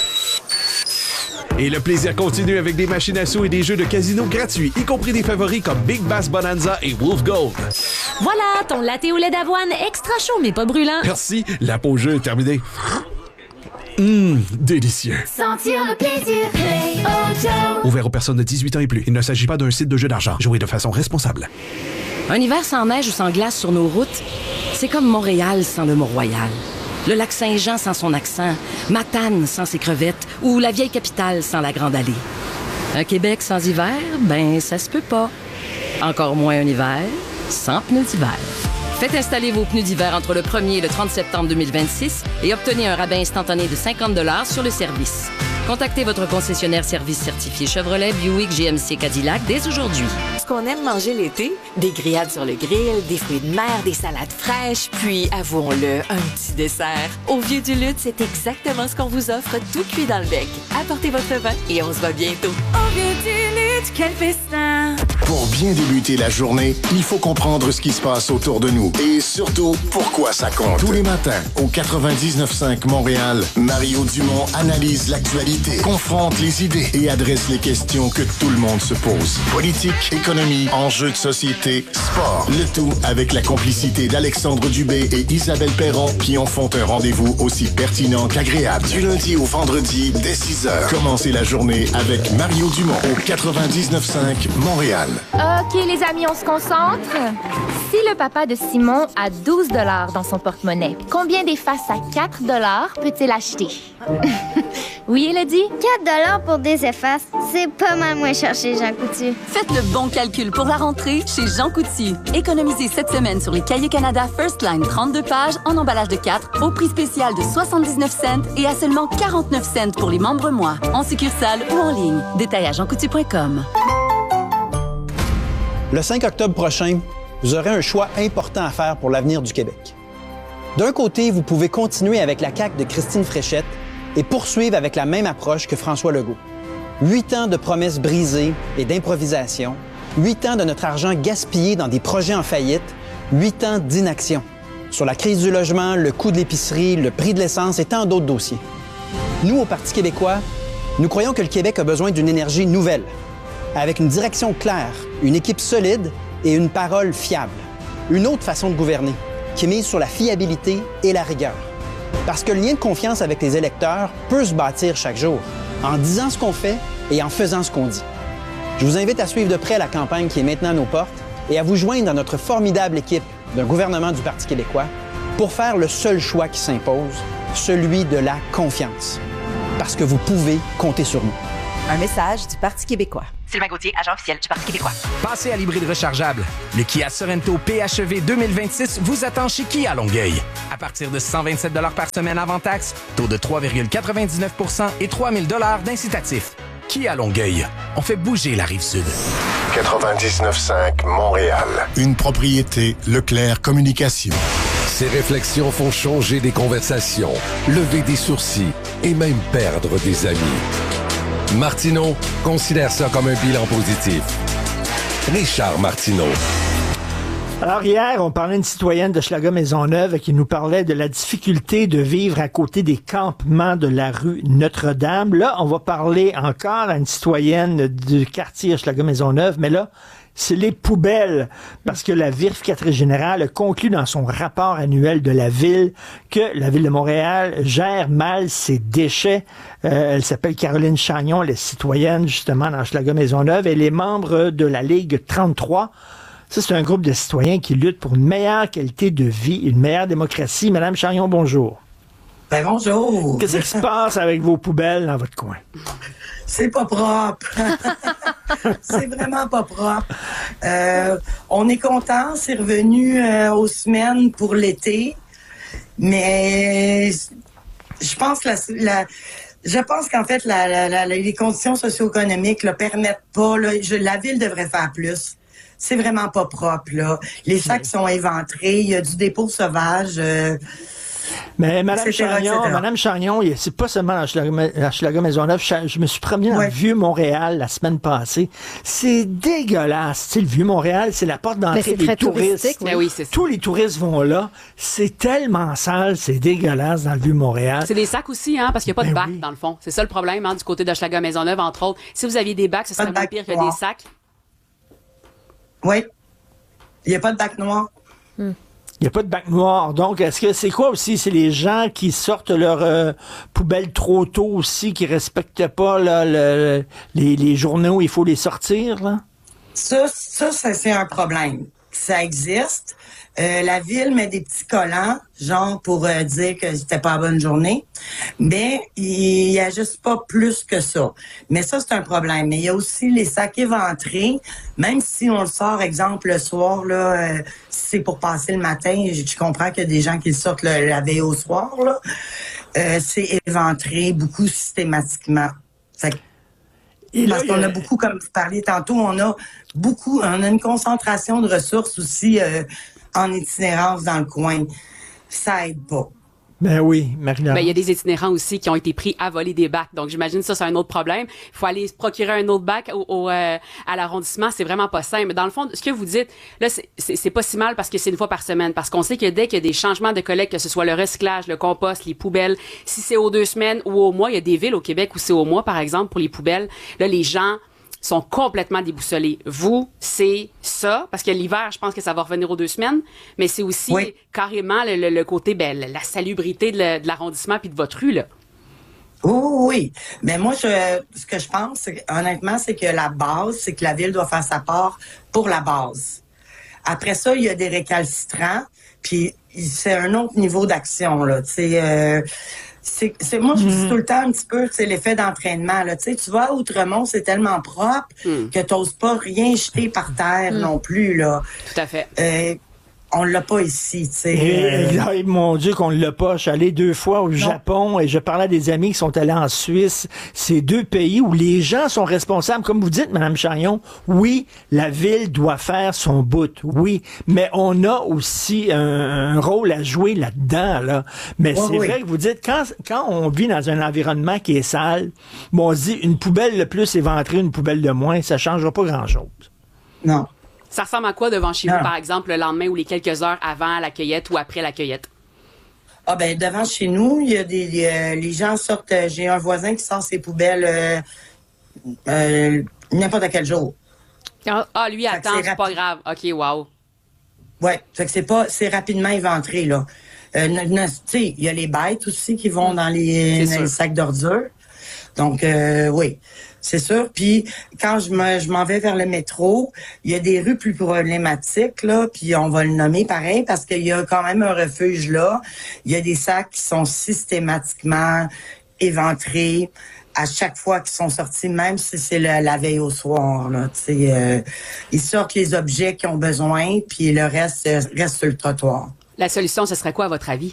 [SPEAKER 8] Et le plaisir continue avec des machines à sous et des jeux de casino gratuits, y compris des favoris comme Big Bass Bonanza et Wolf Gold.
[SPEAKER 7] Voilà, ton latte au lait d'avoine extra chaud mais pas brûlant.
[SPEAKER 8] Merci, la pause jeu est terminée. Hum, délicieux.
[SPEAKER 9] Sentir le plaisir. Play Ojo.
[SPEAKER 8] Ouvert aux personnes de dix-huit ans et plus. Il ne s'agit pas d'un site de jeu d'argent. Jouez de façon responsable.
[SPEAKER 23] Un hiver sans neige ou sans glace sur nos routes, c'est comme Montréal sans le Mont-Royal. Le lac Saint-Jean sans son accent, Matane sans ses crevettes ou la vieille capitale sans la Grande Allée. Un Québec sans hiver, ben ça se peut pas. Encore moins un hiver sans pneus d'hiver. Faites installer vos pneus d'hiver entre le premier et le trente septembre deux mille vingt-six et obtenez un rabais instantané de cinquante dollars sur le service. Contactez votre concessionnaire service certifié Chevrolet, Buick, G M C, Cadillac dès aujourd'hui.
[SPEAKER 24] Ce qu'on aime manger l'été, des grillades sur le grill, des fruits de mer, des salades fraîches, puis, avouons-le, un petit dessert. Au Vieux du Lutte, c'est exactement ce qu'on vous offre, tout cuit dans le bec. Apportez votre vin et on se voit bientôt.
[SPEAKER 9] Au Vieux du Lutte, quel festin!
[SPEAKER 16] Pour bien débuter la journée, il faut comprendre ce qui se passe autour de nous et surtout pourquoi ça compte. Tous les matins, au quatre-vingt-dix-neuf cinq Montréal, Mario Dumont analyse l'actualité, confronte les idées et adresse les questions que tout le monde se pose. Politique, économie, enjeux de société, sport. Le tout avec la complicité d'Alexandre Dubé et Isabelle Perron qui en font un rendez-vous aussi pertinent qu'agréable. Du lundi au vendredi, dès six heures. Commencez la journée avec Mario Dumont au quatre-vingt-dix-neuf cinq Montréal.
[SPEAKER 25] OK, les amis, on se concentre. Si le papa de Simon a douze dollars dans son porte-monnaie, combien d'effaces à quatre dollars peut-il acheter? Oui, Elodie?
[SPEAKER 26] quatre dollars pour des effaces, c'est pas mal moins cher chez Jean Coutu.
[SPEAKER 27] Faites le bon calcul pour la rentrée chez Jean Coutu. Économisez cette semaine sur les Cahiers Canada First Line trente-deux pages en emballage de quatre au prix spécial de soixante-dix-neuf cents et à seulement quarante-neuf cents pour les membres mois. En succursale ou en ligne. Détail à jean coutu point com.
[SPEAKER 28] Le cinq octobre prochain, vous aurez un choix important à faire pour l'avenir du Québec. D'un côté, vous pouvez continuer avec la C A Q de Christine Fréchette et poursuivre avec la même approche que François Legault. Huit ans de promesses brisées et d'improvisation, huit ans de notre argent gaspillé dans des projets en faillite, huit ans d'inaction. Sur la crise du logement, le coût de l'épicerie, le prix de l'essence et tant d'autres dossiers. Nous, au Parti québécois, nous croyons que le Québec a besoin d'une énergie nouvelle. avec une direction claire, une équipe solide et une parole fiable. Une autre façon de gouverner, qui mise sur la fiabilité et la rigueur. Parce que le lien de confiance avec les électeurs peut se bâtir chaque jour, en disant ce qu'on fait et en faisant ce qu'on dit. Je vous invite à suivre de près la campagne qui est maintenant à nos portes et à vous joindre à notre formidable équipe d'un gouvernement du Parti québécois pour faire le seul choix qui s'impose, celui de la confiance. Parce que vous pouvez compter sur nous.
[SPEAKER 5] Un message du Parti québécois.
[SPEAKER 10] Sylvain Gauthier, agent officiel du Parti québécois.
[SPEAKER 11] Passez à l'hybride rechargeable. Le Kia Sorento P H E V deux mille vingt-six vous attend chez Kia Longueuil. À partir de cent vingt-sept dollars par semaine avant taxe, taux de trois virgule quatre-vingt-dix-neuf pour cent et trois mille dollars d'incitatif. Kia Longueuil. On fait bouger la Rive-Sud.
[SPEAKER 16] quatre-vingt-dix-neuf cinq Montréal. Une propriété Leclerc Communication.
[SPEAKER 1] Ces réflexions font changer des conversations, lever des sourcils et même perdre des amis. Martineau considère ça comme un bilan positif. Richard Martineau.
[SPEAKER 2] Alors hier, on parlait d'une citoyenne de Schlager-Maisonneuve qui nous parlait de la difficulté de vivre à côté des campements de la rue Notre-Dame. Là, on va parler encore à une citoyenne du quartier Schlager-Maisonneuve, mais là, c'est les poubelles, parce que la vérificatrice générale a conclu dans son rapport annuel de la ville que la ville de Montréal gère mal ses déchets. Euh, elle s'appelle Caroline Chagnon, elle est citoyenne justement dans Schlager-Maisonneuve. Elle est membre de la Ligue trente-trois. Ça, c'est un groupe de citoyens qui luttent pour une meilleure qualité de vie, une meilleure démocratie. Madame Chagnon, bonjour.
[SPEAKER 12] Ben bonjour.
[SPEAKER 2] Qu'est-ce qui se passe avec vos poubelles dans votre coin?
[SPEAKER 12] C'est pas propre. C'est vraiment pas propre. Euh, on est content, c'est revenu euh, aux semaines pour l'été, mais je pense que la, la je pense qu'en fait la, la, la, les conditions socio-économiques ne permettent pas. Là, je, la ville devrait faire plus. C'est vraiment pas propre là. Les sacs sont éventrés, il y a du dépôt sauvage. Euh,
[SPEAKER 2] Mais Mme
[SPEAKER 12] et cetera,
[SPEAKER 2] Chagnon,
[SPEAKER 12] et cetera.
[SPEAKER 2] Mme Chagnon, c'est pas seulement à Schlager-Maisonneuve. Je me suis promené dans
[SPEAKER 12] Ouais.
[SPEAKER 2] le Vieux-Montréal la semaine passée. C'est dégueulasse. Tu sais, le Vieux-Montréal, c'est la porte
[SPEAKER 20] Mais
[SPEAKER 2] d'entrée
[SPEAKER 20] c'est
[SPEAKER 2] des
[SPEAKER 20] très
[SPEAKER 2] touristes.
[SPEAKER 20] touristique, oui.
[SPEAKER 4] Ben oui, c'est ça.
[SPEAKER 2] Tous les touristes vont là. C'est tellement sale, c'est dégueulasse dans le Vieux-Montréal.
[SPEAKER 4] C'est des sacs aussi, hein, parce qu'il n'y a pas
[SPEAKER 2] Ben
[SPEAKER 4] de bac,
[SPEAKER 2] oui.
[SPEAKER 4] dans le fond. C'est ça le problème, hein, du côté de Schlager-Maisonneuve, entre autres. Si vous aviez des bacs, ce serait
[SPEAKER 12] Pas de
[SPEAKER 4] moins
[SPEAKER 12] bac
[SPEAKER 4] pire que
[SPEAKER 12] noir.
[SPEAKER 4] des sacs.
[SPEAKER 12] Oui. Il n'y a pas de bac noir.
[SPEAKER 2] Il n'y a pas de bac noir. Donc, est-ce que c'est quoi aussi? C'est les gens qui sortent leur euh, poubelle trop tôt aussi, qui respectent pas là, le, les, les journées où il faut les sortir, là?
[SPEAKER 12] Ça, ça, ça c'est un problème. Ça existe. Euh, la ville met des petits collants, genre pour euh, dire que c'était pas la bonne journée, mais il y a juste pas plus que ça. Mais ça, c'est un problème. Mais il y a aussi les sacs éventrés, même si on le sort, exemple, le soir, là, euh, si c'est pour passer le matin, je, je comprends qu'il y a des gens qui le sortent le, la veille au soir, là. Euh, c'est éventré beaucoup systématiquement. Fait que
[SPEAKER 2] Et là,
[SPEAKER 12] Parce
[SPEAKER 2] il y a-
[SPEAKER 12] qu'on a beaucoup, comme tu parlais tantôt, on a beaucoup, on a une concentration de ressources aussi euh, en itinérance dans le coin. Ça aide pas.
[SPEAKER 2] Ben oui, Marie-Laure.
[SPEAKER 4] Ben, il y a des itinérants aussi qui ont été pris à voler des bacs. Donc, j'imagine ça, c'est un autre problème. Il faut aller se procurer un autre bac au, au, euh, à l'arrondissement. C'est vraiment pas simple. Dans le fond, ce que vous dites, là, c'est, c'est, c'est pas si mal parce que c'est une fois par semaine. Parce qu'on sait que dès qu'il y a des changements de collecte, que ce soit le recyclage, le compost, les poubelles, si c'est aux deux semaines ou au mois, il y a des villes au Québec où c'est au mois, par exemple, pour les poubelles. Là, les gens sont complètement déboussolés. Vous, c'est ça, parce que l'hiver, je pense que ça va revenir aux deux semaines, mais c'est aussi
[SPEAKER 12] Oui.
[SPEAKER 4] carrément le, le, le côté, ben, la salubrité de, le- de l'arrondissement puis de votre rue, là.
[SPEAKER 12] Oui, oui, oui. Mais moi, je, ce que je pense, c'est, que, honnêtement, c'est que la base, c'est que la ville doit faire sa part pour la base. Après ça, il y a des récalcitrants, puis c'est un autre niveau d'action, là. Tu sais, euh, c'est, c'est, moi, je dis tout le temps un petit peu, c'est l'effet d'entraînement, là. Tu sais, tu vas à Outremont, c'est tellement propre que t'oses pas rien jeter par terre non plus, là.
[SPEAKER 4] Tout à fait.
[SPEAKER 12] Euh, on l'a pas ici, tu sais.
[SPEAKER 2] Et,
[SPEAKER 12] Euh,
[SPEAKER 2] et- mon Dieu qu'on l'a pas. Je suis allé deux fois au Japon et je parlais à des amis qui sont allés en Suisse. C'est deux pays où les gens sont responsables. Comme vous dites, Mme Chagnon, oui, la ville doit faire son bout, oui. Mais on a aussi un, un rôle à jouer là-dedans, là. Mais
[SPEAKER 12] Oui,
[SPEAKER 2] c'est
[SPEAKER 12] oui.
[SPEAKER 2] vrai que vous dites, quand, quand on vit dans un environnement qui est sale, bon, on se dit, une poubelle de plus éventrée, une poubelle de moins, ça changera pas grand-chose.
[SPEAKER 12] Non.
[SPEAKER 4] Ça ressemble à quoi devant chez
[SPEAKER 12] Non.
[SPEAKER 4] vous, par exemple, le lendemain ou les quelques heures avant la cueillette ou après la cueillette?
[SPEAKER 12] Ah ben devant chez nous, il y a des euh, les gens sortent. euh, j'ai un voisin qui sort ses poubelles euh, euh, n'importe quel jour.
[SPEAKER 4] Ah, ah lui,
[SPEAKER 12] Fait que
[SPEAKER 4] attends,
[SPEAKER 12] c'est
[SPEAKER 4] c'est pas
[SPEAKER 12] rapide.
[SPEAKER 4] grave. OK, wow.
[SPEAKER 12] Ouais, fait que c'est pas, c'est rapidement éventré, là. Euh, n- n- tu sais, il y a les bêtes aussi qui vont dans les,
[SPEAKER 4] C'est
[SPEAKER 12] dans les
[SPEAKER 4] sûr.
[SPEAKER 12] sacs d'ordures. Donc, euh, oui, c'est sûr. Puis, quand je me, je m'en vais vers le métro, il y a des rues plus problématiques, là, puis on va le nommer pareil parce qu'il y a quand même un refuge là. Il y a des sacs qui sont systématiquement éventrés à chaque fois qu'ils sont sortis, même si c'est le- la veille au soir, là. Tu sais, euh, ils sortent les objets qu'ils ont besoin, puis le reste euh, reste sur le trottoir.
[SPEAKER 4] La solution, ce serait quoi, à votre avis?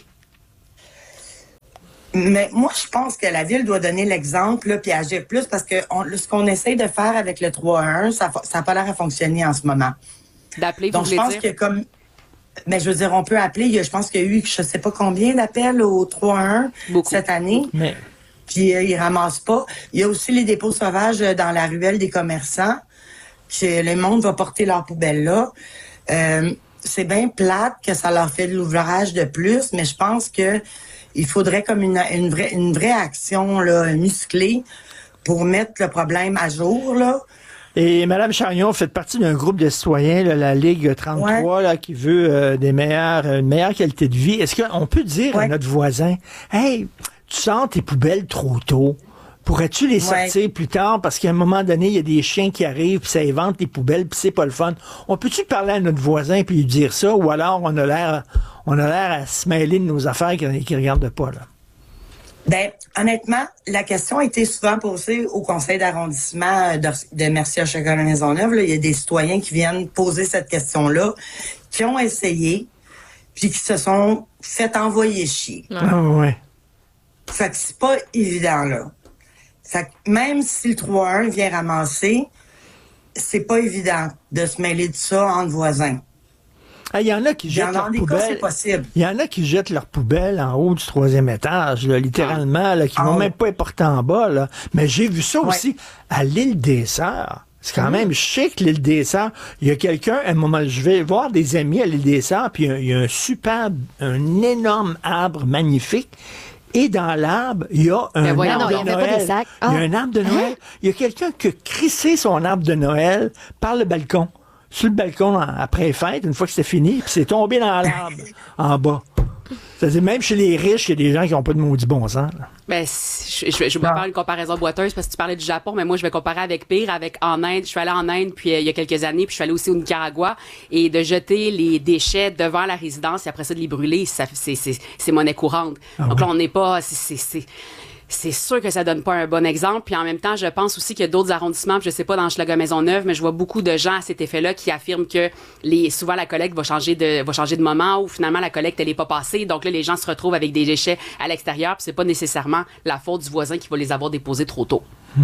[SPEAKER 12] Mais moi, je pense que la ville doit donner l'exemple, là, puis agir plus, parce que on, ce qu'on essaye de faire avec le trois un, ça n'a pas l'air à fonctionner en ce moment.
[SPEAKER 4] D'appeler, vous
[SPEAKER 12] Donc, je
[SPEAKER 4] voulez
[SPEAKER 12] pense
[SPEAKER 4] dire?
[SPEAKER 12] que comme... Mais je veux dire, on peut appeler. Il y a- je pense qu'il y a eu, je sais pas combien d'appels au trois un cette année.
[SPEAKER 2] Mais...
[SPEAKER 12] Puis euh, ils ramassent pas. Il y a aussi les dépôts sauvages euh, dans la ruelle des commerçants, que le monde va porter leurs poubelles là. Euh, c'est bien plate que ça leur fait de l'ouvrage de plus, mais je pense que il faudrait comme une, une vraie une vraie action là, musclée pour mettre le problème à jour là.
[SPEAKER 2] Et Mme Chagnon fait partie d'un groupe de citoyens, là, la Ligue trente-trois, là, qui veut euh, des meilleures, une meilleure qualité de vie. Est-ce qu'on peut dire à notre voisin, hey, tu sors tes poubelles trop tôt? Pourrais-tu les
[SPEAKER 12] Ouais.
[SPEAKER 2] sortir plus tard? Parce qu'à un moment donné, il y a des chiens qui arrivent, puis ça évente les poubelles, puis c'est pas le fun. On peut-tu parler à notre voisin puis lui dire ça? Ou alors on a l'air on a l'air à se mêler de nos affaires qui ne regardent pas, là?
[SPEAKER 12] Ben, honnêtement, la question a été souvent posée au conseil d'arrondissement de, de Mercier-Chagnon-Maisonneuve. Là. Il y a des citoyens qui viennent poser cette question-là, qui ont essayé, puis qui se sont fait envoyer chier.
[SPEAKER 2] Ah ouais.
[SPEAKER 12] Fait que c'est pas évident, là. Fait que même si le trois un vient ramasser, c'est pas évident de se mêler de ça entre voisins.
[SPEAKER 2] Il y en a qui
[SPEAKER 12] Dans
[SPEAKER 2] jettent leurs
[SPEAKER 12] des cas, c'est
[SPEAKER 2] poubelles.
[SPEAKER 12] possible.
[SPEAKER 2] Il y en a qui jettent leurs poubelles en haut du troisième étage, là, littéralement, là, qui
[SPEAKER 12] Ah
[SPEAKER 2] vont
[SPEAKER 12] oui.
[SPEAKER 2] même pas être portés en bas. Là. Mais j'ai vu ça
[SPEAKER 12] Ouais.
[SPEAKER 2] aussi à l'île des Sœurs. C'est quand
[SPEAKER 12] Mhm.
[SPEAKER 2] même chic, l'île des Sœurs. Il y a quelqu'un, à un moment, je vais voir des amis à l'île des Sœurs, puis il y a- il y, a un super, un énorme arbre magnifique. Et dans l'arbre, il y a un
[SPEAKER 20] Ben voyons,
[SPEAKER 2] arbre
[SPEAKER 20] non, il y
[SPEAKER 2] de
[SPEAKER 20] avait pas
[SPEAKER 2] Noël.
[SPEAKER 20] des sacs.
[SPEAKER 2] Il y a
[SPEAKER 20] Ah.
[SPEAKER 2] un arbre de Noël. Il y a quelqu'un qui a crissé son arbre de Noël par le balcon. Sur le balcon en- après fête, une fois que c'était fini, puis c'est tombé dans l'arbre en bas. C'est-à-dire, même chez les riches, il y a des gens qui n'ont pas de maudit bon sens. Là.
[SPEAKER 4] Ben, si- je, je, je vais pas faire une comparaison boiteuse parce que tu parlais du Japon, mais moi, je vais comparer avec pire, avec en Inde. Je suis allée en Inde puis euh, il y a quelques années, puis je suis allée aussi au Nicaragua, et de jeter les déchets devant la résidence et après ça de les brûler, ça, c'est, c'est, c'est monnaie courante.
[SPEAKER 2] Ah
[SPEAKER 4] Donc
[SPEAKER 2] ouais.
[SPEAKER 4] là, on n'est pas... C'est, c'est, c'est, c'est sûr que ça donne pas un bon exemple. Puis en même temps, je pense aussi qu'il y a d'autres arrondissements, puis je sais pas dans Hochelaga-Maisonneuve, mais je vois beaucoup de gens à cet effet-là qui affirment que les souvent la collecte va changer de va changer de moment, ou finalement la collecte elle est pas passée. Donc là, les gens se retrouvent avec des déchets à l'extérieur, puis c'est pas nécessairement la faute du voisin qui va les avoir déposés trop tôt.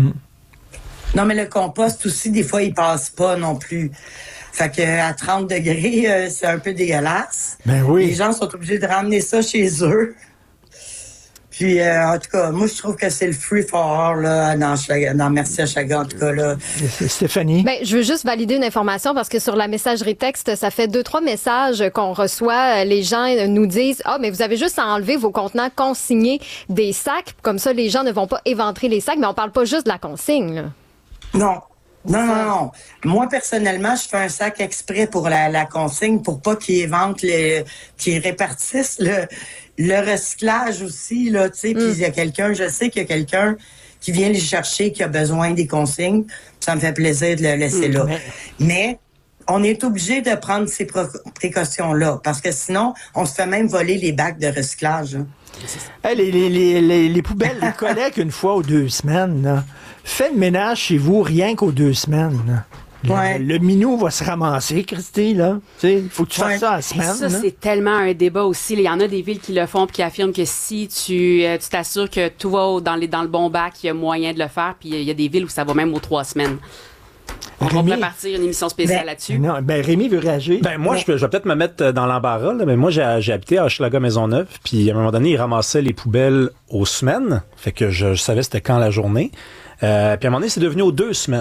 [SPEAKER 12] Non, mais le compost aussi, des fois, il passe pas non plus. Fait que à trente degrés, euh, c'est un peu dégueulasse.
[SPEAKER 2] Ben oui.
[SPEAKER 12] Les gens sont obligés de ramener ça chez eux. Puis, euh, en tout cas, moi, je trouve que c'est le free for all, là, dans, Chaga- dans Mercier-Chagnon, en tout cas, là.
[SPEAKER 2] Stéphanie?
[SPEAKER 20] Ben, je veux juste valider une information parce que sur la messagerie texte, ça fait deux, trois messages qu'on reçoit. Les gens nous disent, ah, mais vous avez juste à enlever vos contenants consignés des sacs. Comme ça, les gens ne vont pas éventrer les sacs, mais on parle pas juste de la consigne, là.
[SPEAKER 12] Non. Non, non, non. Moi, personnellement, je fais un sac exprès pour la, la consigne pour pas qu'ils éventent, le, qu'ils répartissent le, le recyclage aussi, là, tu sais. Puis il y a quelqu'un, je sais qu'il y a quelqu'un qui vient les chercher, qui a besoin des consignes. Ça me fait plaisir de le laisser là.
[SPEAKER 2] Mais-
[SPEAKER 12] Mais on est obligé de prendre ces pro- précautions-là parce que sinon, on se fait même voler les bacs de recyclage. hein.
[SPEAKER 2] Hey, les, les, les, les, les poubelles, les collectent une fois aux deux semaines. Là. Faites le ménage chez vous rien qu'aux deux semaines. là. Le,
[SPEAKER 12] Ouais.
[SPEAKER 2] le minou va se ramasser, Christy, là. Il faut que tu fasses ça à la semaine.
[SPEAKER 4] Ça,
[SPEAKER 2] là.
[SPEAKER 4] c'est tellement un débat aussi. Il y en a des villes qui le font puis qui affirment que si tu euh, tu t'assures que tout va au- dans, les, dans le bon bac, il y a moyen de le faire. Puis il y a des villes où ça va même aux trois semaines. On
[SPEAKER 2] Rémi?
[SPEAKER 4] va partir une émission spéciale
[SPEAKER 2] Ben,
[SPEAKER 4] là-dessus.
[SPEAKER 2] Non, ben Rémi veut réagir.
[SPEAKER 13] Ben moi, je, peux- je vais peut-être me mettre dans l'embarras, là, mais moi, j'ai, j'ai habité à Hochelaga-Maisonneuve, puis à un moment donné, ils ramassaient les poubelles aux semaines, fait que je, je savais c'était quand la journée. Euh, puis à un moment donné, c'est devenu aux deux semaines.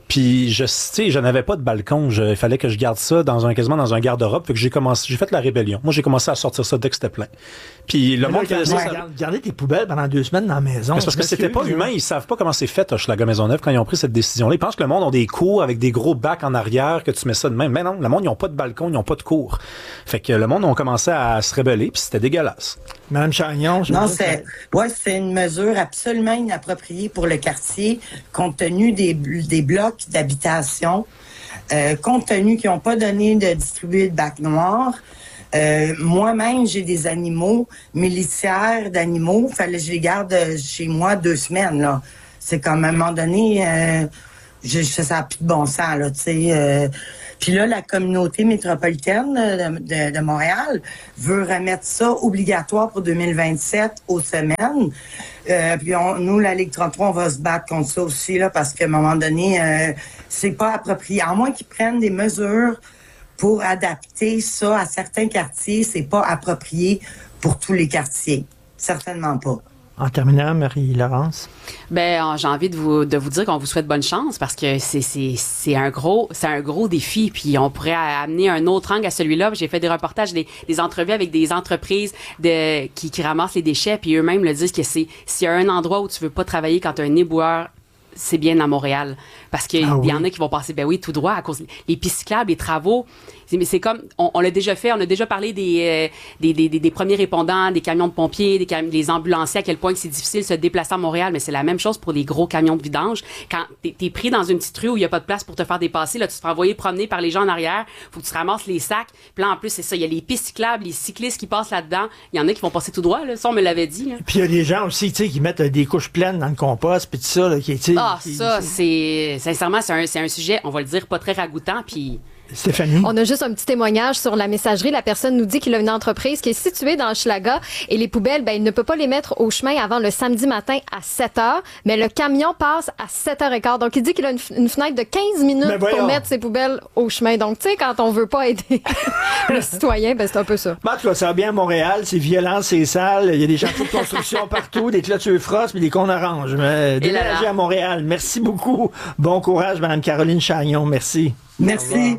[SPEAKER 13] Puis je sais, je n'avais pas de balcon, je, il fallait que je garde ça dans un quasiment dans un garde-robe, fait que j'ai commencé, j'ai fait la rébellion. Moi, j'ai commencé à sortir ça dès que c'était plein. Puis le
[SPEAKER 2] Mais
[SPEAKER 13] monde
[SPEAKER 2] là,
[SPEAKER 13] faisait ça.
[SPEAKER 2] garder, garder tes poubelles pendant deux semaines dans la maison.
[SPEAKER 13] Mais c'est parce que c'était pas humain, ils savent pas comment c'est fait Hochelaga Maisonneuve quand ils ont pris cette décision-là. Ils pensent que le monde a des cours avec des gros bacs en arrière, que tu mets ça de même. Mais non, le monde ils ont pas de balcon, ils ont pas de cours. Fait que le monde ont commencé à se rebeller, puis c'était dégueulasse.
[SPEAKER 2] Madame Chagnon, je
[SPEAKER 12] Non, c'est ouais, c'est une mesure absolument inappropriée pour le quartier, compte tenu des, des blocs d'habitation, euh, compte tenu qu'ils n'ont pas donné de distribuer de bac noir. Euh, moi-même, j'ai des animaux, mes litières d'animaux, fallait que je les garde chez moi deux semaines, là. C'est comme à un moment donné, euh, je, je, ça n'a plus de bon sens, là, tu sais. Euh, Puis là, la communauté métropolitaine de, de, de Montréal veut remettre ça obligatoire pour deux mille vingt-sept aux semaines. Euh, puis on, nous, la Ligue trente-trois, on va se battre contre ça aussi, là, parce qu'à un moment donné, euh, c'est pas approprié. À moins qu'ils prennent des mesures pour adapter ça à certains quartiers, c'est pas approprié pour tous les quartiers. Certainement pas.
[SPEAKER 2] En terminant, Marie-Laurence?
[SPEAKER 4] Ben, j'ai envie de vous, de vous dire qu'on vous souhaite bonne chance parce que c'est, c'est, c'est un gros, c'est un gros défi. Puis on pourrait amener un autre angle à celui-là. J'ai fait des reportages, des, des entrevues avec des entreprises de, qui, qui ramassent les déchets. Puis eux-mêmes le disent que c'est, s'il y a un endroit où tu veux pas travailler quand tu as un éboueur, c'est bien à Montréal. Parce qu'il ah oui. y en a qui vont passer, ben oui, tout droit à cause des pistes cyclables, les travaux. C'est, mais c'est comme, on, on l'a déjà fait, on a déjà parlé des, euh, des, des, des, des premiers répondants, des camions de pompiers, des, cam- des ambulanciers, à quel point que c'est difficile de se déplacer à Montréal, mais c'est la même chose pour les gros camions de vidange. Quand t'es, t'es pris dans une petite rue où il n'y a pas de place pour te faire dépasser, là, tu te fais envoyer promener par les gens en arrière, faut que tu ramasses les sacs. Puis là, en plus, c'est ça, il y a les pistes cyclables, les cyclistes qui passent là-dedans. Il y en a qui vont passer tout droit, là. Ça, on me l'avait dit, là.
[SPEAKER 2] Puis il y a des gens aussi, tu sais, qui mettent euh, des couches pleines dans le compost, puis tout ça, là, qui, tu sais.
[SPEAKER 4] Ah,
[SPEAKER 2] qui,
[SPEAKER 4] ça,
[SPEAKER 2] qui...
[SPEAKER 4] c'est, sincèrement, c'est un, c'est un sujet, on va le dire, pas très ragoûtant, puis...
[SPEAKER 2] Stéphanie?
[SPEAKER 20] On a juste un petit témoignage sur la messagerie. La personne nous dit qu'il a une entreprise qui est située dans Hochelaga et les poubelles, ben, il ne peut pas les mettre au chemin avant le samedi matin à sept heures, mais le camion passe à sept heures quinze. Donc, il dit qu'il a une, une fenêtre de quinze minutes pour mettre ses poubelles au chemin. Donc, tu sais, quand on veut pas aider le citoyen, ben, c'est un peu ça.
[SPEAKER 2] Ben, en tout cas, ça va bien à Montréal. C'est violent, c'est sale. Il y a des chantiers de construction partout, des clôtures frosses puis des cons oranges. Mais déménager à Montréal. Merci beaucoup. Bon courage, Mme Caroline Chagnon. Merci.
[SPEAKER 12] Merci.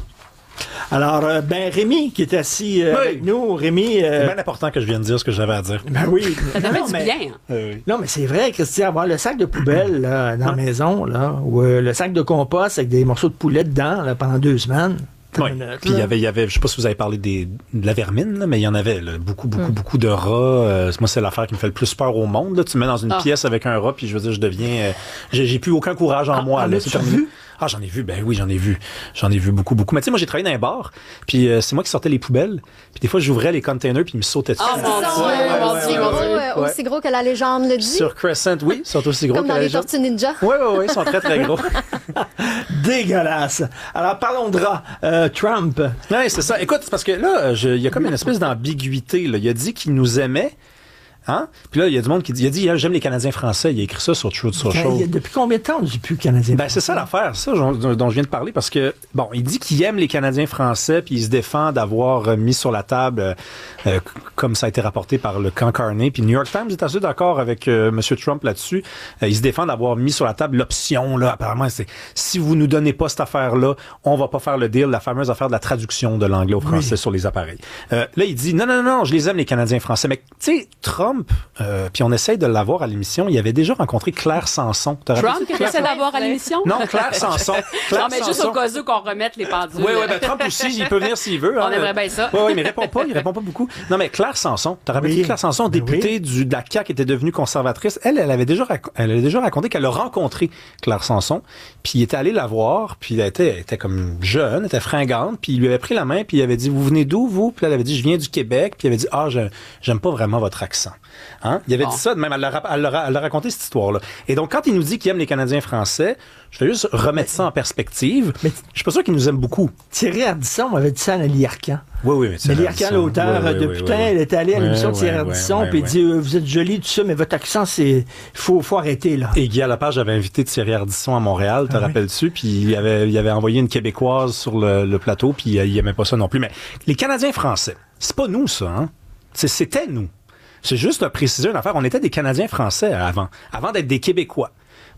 [SPEAKER 2] Alors, euh, ben Rémi, qui est assis euh, oui. avec nous, Rémi... Euh...
[SPEAKER 13] C'est bien important que je vienne dire ce que j'avais à dire.
[SPEAKER 2] Ben oui.
[SPEAKER 4] Ça devrait du
[SPEAKER 2] mais...
[SPEAKER 4] bien.
[SPEAKER 13] Euh, oui.
[SPEAKER 2] Non, mais c'est vrai, Christian, avoir le sac de poubelle là, dans la maison, là, ou euh, le sac de compost avec des morceaux de poulet dedans là, pendant deux semaines...
[SPEAKER 13] Oui. Puis il y avait, il y avait, je sais pas si vous avez parlé des, de la vermine, là, mais il y en avait là, beaucoup, beaucoup, mm. beaucoup de rats. Euh, moi, c'est l'affaire qui me fait le plus peur au monde. Là. Tu me mets dans une ah. pièce avec un rat, puis je veux dire, je deviens, euh, j'ai, j'ai plus aucun courage en ah, moi.
[SPEAKER 2] Ah,
[SPEAKER 13] là,
[SPEAKER 2] c'est terminé.
[SPEAKER 13] Ah, j'en ai vu, ben oui, j'en ai vu. J'en ai vu beaucoup, beaucoup. Mais tu sais, moi, j'ai travaillé dans un bar, puis euh, c'est moi qui sortais les poubelles, puis des fois, j'ouvrais les containers, puis ils me sautaient dessus.
[SPEAKER 20] Ah, oh, mon Dieu, ouais, mon Dieu, mon Dieu. Aussi gros que la légende le dit.
[SPEAKER 13] Sur Crescent, oui, ils sont aussi gros
[SPEAKER 20] Comme
[SPEAKER 13] que la légende.
[SPEAKER 20] Comme dans les Tortues Ninja.
[SPEAKER 13] Oui, oui, oui, ils sont très, très gros.
[SPEAKER 2] Dégueulasse. Alors, parlons de rats. Euh, Trump.
[SPEAKER 13] Oui, c'est ça. Écoute, c'est parce que là, il y a comme une espèce d'ambiguïté, là. Il a dit qu'il nous aimait. Hein? Puis là, il y a du monde qui dit, il a dit, j'aime les Canadiens français. Il a écrit ça sur Truth Social.
[SPEAKER 2] Depuis combien de temps on ne dit plus Canadiens
[SPEAKER 13] ben, c'est ça l'affaire, ça dont, dont je viens de parler, parce que, bon, il dit qu'il aime les Canadiens français, puis il se défend d'avoir mis sur la table, euh, comme ça a été rapporté par le camp Carney, puis New York Times est assez d'accord avec euh, M. Trump là-dessus. Euh, il se défend d'avoir mis sur la table l'option, là, apparemment, c'est, si vous nous donnez pas cette affaire-là, on va pas faire le deal, la fameuse affaire de la traduction de l'anglais au français oui. sur les appareils. Euh, là, il dit, non, non, non, je les aime, les Canadiens français, mais, tu sais, Trump, Euh, puis on essaye de l'avoir à l'émission. Il avait déjà rencontré Claire Sanson.
[SPEAKER 4] Trump que essaie d'avoir à l'émission?
[SPEAKER 13] Non, Claire Sanson. Claire
[SPEAKER 4] non, mais juste au cas où qu'on remette les pendules.
[SPEAKER 13] Oui, oui, ben Trump aussi, il peut venir s'il veut.
[SPEAKER 4] On
[SPEAKER 13] hein.
[SPEAKER 4] aimerait bien ça.
[SPEAKER 13] Oui, oui, mais il répond pas, il répond pas beaucoup. Non, mais Claire Sanson, t'as rappelé oui. Claire Sanson, députée oui. du, de la C A Q, était devenue conservatrice. Elle, elle avait déjà, rac- elle avait déjà raconté qu'elle a rencontré Claire Sanson, puis il était allé la voir, puis elle était, elle était comme jeune, elle était fringante, puis il lui avait pris la main, puis il avait dit, vous venez d'où, vous? Puis elle avait dit, je viens du Québec, puis il avait dit, ah, je, j'aime pas vraiment votre accent. Hein? Il avait bon. dit ça, même elle l'a, elle, l'a, elle l'a raconté cette histoire-là. Et donc, quand il nous dit qu'il aime les Canadiens français, je vais juste remettre mais, ça en perspective. Mais je suis pas sûr qu'il nous aime beaucoup.
[SPEAKER 2] Thierry Ardisson m'avait dit ça à Nelly Arcan.
[SPEAKER 13] Oui, oui, mais
[SPEAKER 2] Nelly Arcan, l'auteur oui, oui, de oui, Putain, oui, oui. elle était allée à l'émission de Thierry oui, Ardisson, puis oui, il oui. dit, vous êtes joli, tout ça, mais votre accent, c'est, faut, faut arrêter, là.
[SPEAKER 13] Et Guy Lepage avait invité Thierry Ardisson à Montréal, te ah, rappelles-tu? Oui. Puis il avait, il avait envoyé une Québécoise sur le, le plateau, puis il aimait pas ça non plus. Mais les Canadiens français, c'est pas nous, ça, hein? C'est, c'était nous. C'est juste à préciser une affaire. On était des Canadiens français avant, avant d'être des Québécois.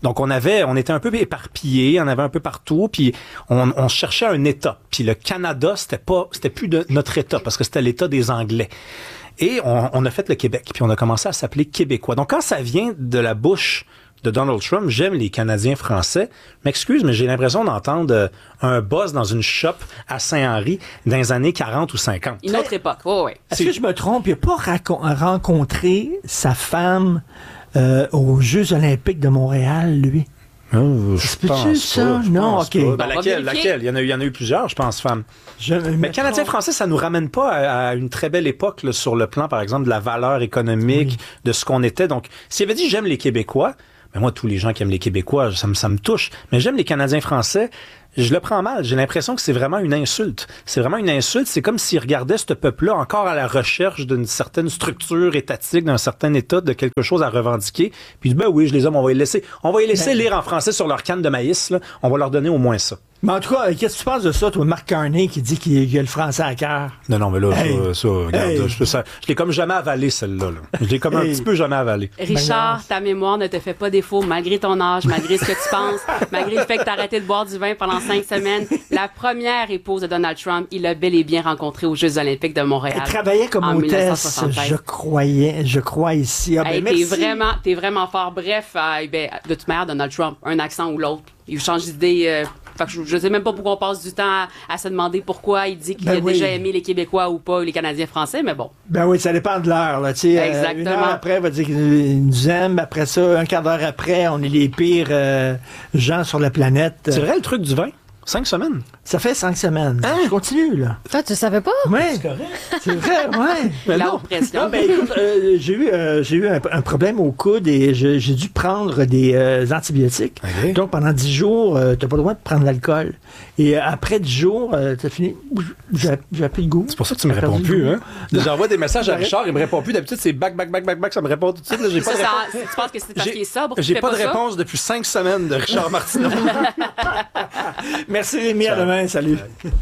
[SPEAKER 13] Donc, on avait, on était un peu éparpillés, on avait un peu partout, puis on, on cherchait un État. Puis le Canada, c'était pas, c'était plus de notre État, parce que c'était l'État des Anglais. Et on, on a fait le Québec, puis on a commencé à s'appeler Québécois. Donc, quand ça vient de la bouche de Donald Trump, j'aime les Canadiens français. M'excuse, mais j'ai l'impression d'entendre un boss dans une shop à Saint-Henri dans les années quarante ou cinquante.
[SPEAKER 4] Une autre époque, oh, oui.
[SPEAKER 2] Est-ce que je me trompe? Il n'a pas racon- rencontré sa femme euh, aux Jeux olympiques de Montréal, lui?
[SPEAKER 13] Oh, je
[SPEAKER 2] Peux-tu
[SPEAKER 13] pense
[SPEAKER 2] ça?
[SPEAKER 13] pas, je
[SPEAKER 2] Non,
[SPEAKER 13] pense
[SPEAKER 2] OK.
[SPEAKER 13] pas. Ben, laquelle, laquelle? Il y en a eu, il y en a eu plusieurs, je pense, femmes. Je Mais Canadiens français, ça nous ramène pas à, à une très belle époque là, sur le plan, par exemple, de la valeur économique, oui. de ce qu'on était. Donc, s'il avait dit « j'aime les Québécois », mais moi, tous les gens qui aiment les Québécois, ça me, ça me touche. Mais j'aime les Canadiens français. Je le prends mal. J'ai l'impression que c'est vraiment une insulte. C'est vraiment une insulte. C'est comme s'ils regardaient ce peuple-là encore à la recherche d'une certaine structure étatique, d'un certain état, de quelque chose à revendiquer. Puis, ben oui, je les aime, on va les laisser. On va les laisser ben... lire en français sur leur canne de maïs, là. On va leur donner au moins ça.
[SPEAKER 2] Mais en tout cas, qu'est-ce que tu penses de ça, toi, Marc Carney, qui dit qu'il y a le français à cœur?
[SPEAKER 13] Non, non, mais là, hey. ça, ça, regarde,
[SPEAKER 2] hey.
[SPEAKER 13] je, ça, je l'ai comme jamais avalé, celle-là. Là. Je l'ai comme hey. un petit peu jamais avalé.
[SPEAKER 4] Richard, ta mémoire ne te fait pas défaut, malgré ton âge, malgré ce que tu penses, malgré le fait que tu as arrêté de boire du vin pendant cinq semaines. La première épouse de Donald Trump, il l'a bel et bien rencontré aux Jeux olympiques de Montréal.
[SPEAKER 2] Elle travaillait comme hôtesse, je croyais, je crois ici. Ah, ben,
[SPEAKER 4] hey, t'es vraiment, t'es vraiment fort. Bref, euh, ben, de toute manière, Donald Trump, un accent ou l'autre, il change d'idée. Euh, Fait que je ne sais même pas pourquoi on passe du temps à, à se demander pourquoi il dit qu'il ben a oui. déjà aimé les Québécois ou pas, les Canadiens français, mais bon.
[SPEAKER 2] Ben oui, ça dépend de l'heure. Là, Exactement. Euh, une heure après, il va dire qu'il nous aime. Après ça, un quart d'heure après, on est les pires euh, gens sur la planète.
[SPEAKER 13] C'est vrai le truc du vin? Cinq semaines?
[SPEAKER 2] Ça fait cinq semaines. Hein? Je continue, là.
[SPEAKER 20] Toi, tu savais pas?
[SPEAKER 2] Oui. C'est correct. C'est vrai, oui.
[SPEAKER 4] Ben La pression.
[SPEAKER 2] Non, mais écoute, euh, j'ai eu, euh, j'ai eu un, un problème au coude et je, j'ai dû prendre des euh, antibiotiques. Okay. Donc, pendant dix jours, euh, tu n'as pas le droit de prendre l'alcool. Et euh, après dix jours, euh, tu as fini. J'ai, j'ai plus le goût.
[SPEAKER 13] C'est pour ça que tu me réponds plus, hein? J'envoie des messages à Richard, il me répond plus. D'habitude, c'est back, back, back, back, back, ça me répond tout de suite. Là, j'ai
[SPEAKER 4] ça,
[SPEAKER 13] pas de
[SPEAKER 4] ça,
[SPEAKER 13] réponse.
[SPEAKER 4] tu penses que c'est parce qu'il est sobre?
[SPEAKER 13] J'ai pas,
[SPEAKER 4] pas
[SPEAKER 13] de
[SPEAKER 4] ça?
[SPEAKER 13] réponse depuis cinq semaines de Richard Martineau.
[SPEAKER 2] Merci Rémi, à demain, salut.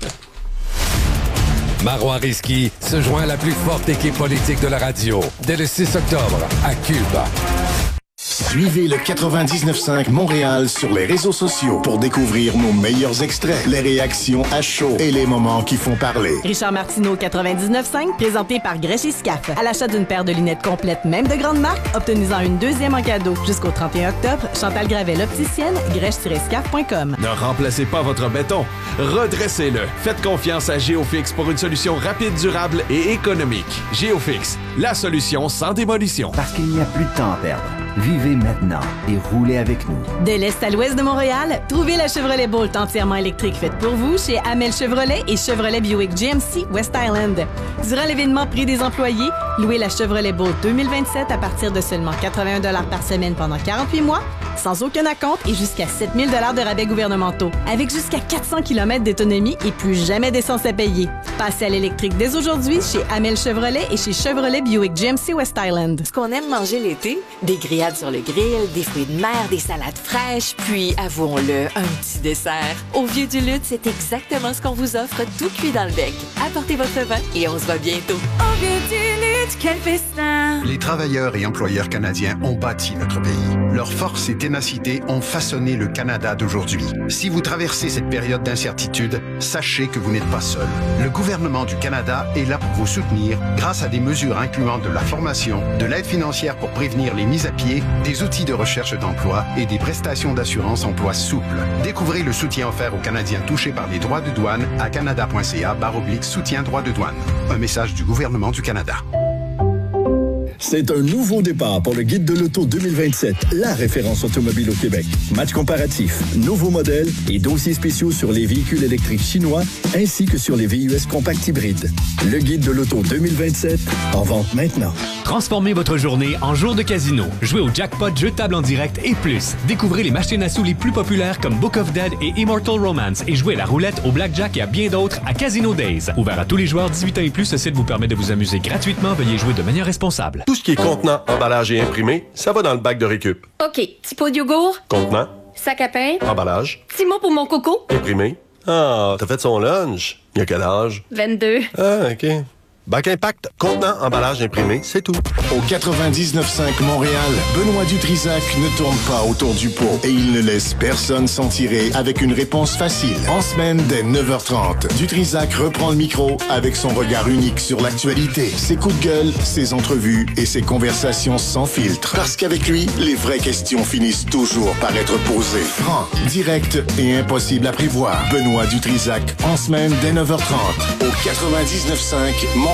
[SPEAKER 1] Marois Risky se joint à la plus forte équipe politique de la radio dès le six octobre à Cuba.
[SPEAKER 16] Suivez le quatre-vingt-dix-neuf cinq Montréal sur les réseaux sociaux pour découvrir nos meilleurs extraits, les réactions à chaud et les moments qui font parler.
[SPEAKER 3] Richard Martineau, quatre-vingt-dix-neuf cinq, présenté par Grèche et Scaf. À l'achat d'une paire de lunettes complètes, même de grande marque, obtenez-en une deuxième en cadeau. Jusqu'au trente et un octobre, Chantal Gravel, opticienne, grèche tiret scaf point com.
[SPEAKER 8] Ne remplacez pas votre béton. Redressez-le. Faites confiance à Géofix pour une solution rapide, durable et économique. Géofix, la solution sans démolition.
[SPEAKER 14] Parce qu'il n'y a plus de temps à perdre. Vivez maintenant et roulez avec nous.
[SPEAKER 3] De l'est à l'ouest de Montréal, trouvez la Chevrolet Bolt entièrement électrique faite pour vous chez Amel Chevrolet et Chevrolet Buick G M C West Island. Durant l'événement Prix des employés, louez la Chevrolet Bolt deux mille vingt-sept à partir de seulement quatre-vingt-un dollars par semaine pendant quarante-huit mois, sans aucun acompte et jusqu'à sept mille dollars de rabais gouvernementaux. Avec jusqu'à quatre cents kilomètres d'autonomie et plus jamais d'essence à payer. Passez à l'électrique dès aujourd'hui chez Amel Chevrolet et chez Chevrolet Buick G M C West Island.
[SPEAKER 24] Ce qu'on aime manger l'été, des grillades sur le grill, des fruits de mer, des salades fraîches, puis, avouons-le, un petit dessert. Au Vieux du Lutte, c'est exactement ce qu'on vous offre, tout cuit dans le bec. Apportez votre vin et on se voit bientôt.
[SPEAKER 9] Au Vieux du Lutte, quel festin!
[SPEAKER 15] Les travailleurs et employeurs canadiens ont bâti notre pays. Leur force et ténacité ont façonné le Canada d'aujourd'hui. Si vous traversez cette période d'incertitude, sachez que vous n'êtes pas seul. Le gouvernement du Canada est là pour vous soutenir grâce à des mesures incluant de la formation, de l'aide financière pour prévenir les mises à pied, des outils de recherche d'emploi et des prestations d'assurance emploi souples. Découvrez le soutien offert aux Canadiens touchés par les droits de douane à canada.ca barre oblique soutien droits de douane. Un message du gouvernement du Canada.
[SPEAKER 17] C'est un nouveau départ pour le Guide de l'auto deux mille vingt-sept, la référence automobile au Québec. Match comparatif, nouveaux modèles et dossiers spéciaux sur les véhicules électriques chinois ainsi que sur les V U S compacts hybrides. Le Guide de l'auto deux mille vingt-sept, en vente maintenant.
[SPEAKER 18] Transformez votre journée en jour de casino. Jouez au jackpot, jeux de table en direct et plus. Découvrez les machines à sous les plus populaires comme Book of Dead et Immortal Romance et jouez à la roulette, au blackjack et à bien d'autres à Casino Days. Ouvert à tous les joueurs dix-huit ans et plus, ce site vous permet de vous amuser gratuitement. Veuillez jouer de manière responsable.
[SPEAKER 19] Tout ce qui est contenant, emballage et imprimé, ça va dans le bac de récup.
[SPEAKER 25] OK. Petit pot de yogourt.
[SPEAKER 19] Contenant.
[SPEAKER 25] Sac à pain.
[SPEAKER 19] Emballage.
[SPEAKER 25] Petit mot pour mon coco.
[SPEAKER 19] Imprimé. Ah, t'as fait son lunch. Il y a quel âge?
[SPEAKER 25] vingt-deux.
[SPEAKER 19] Ah, OK. Bac Impact, contenant, emballage imprimé, c'est tout.
[SPEAKER 16] Au quatre-vingt-dix-neuf cinq Montréal, Benoît Dutrisac ne tourne pas autour du pot et il ne laisse personne s'en tirer avec une réponse facile. En semaine, dès neuf heures trente, Dutrisac reprend le micro avec son regard unique sur l'actualité. Ses coups de gueule, ses entrevues et ses conversations sans filtre. Parce qu'avec lui, les vraies questions finissent toujours par être posées. Franc, direct et impossible à prévoir. Benoît Dutrisac, en semaine, dès neuf heures trente, au quatre-vingt-dix-neuf cinq Montréal.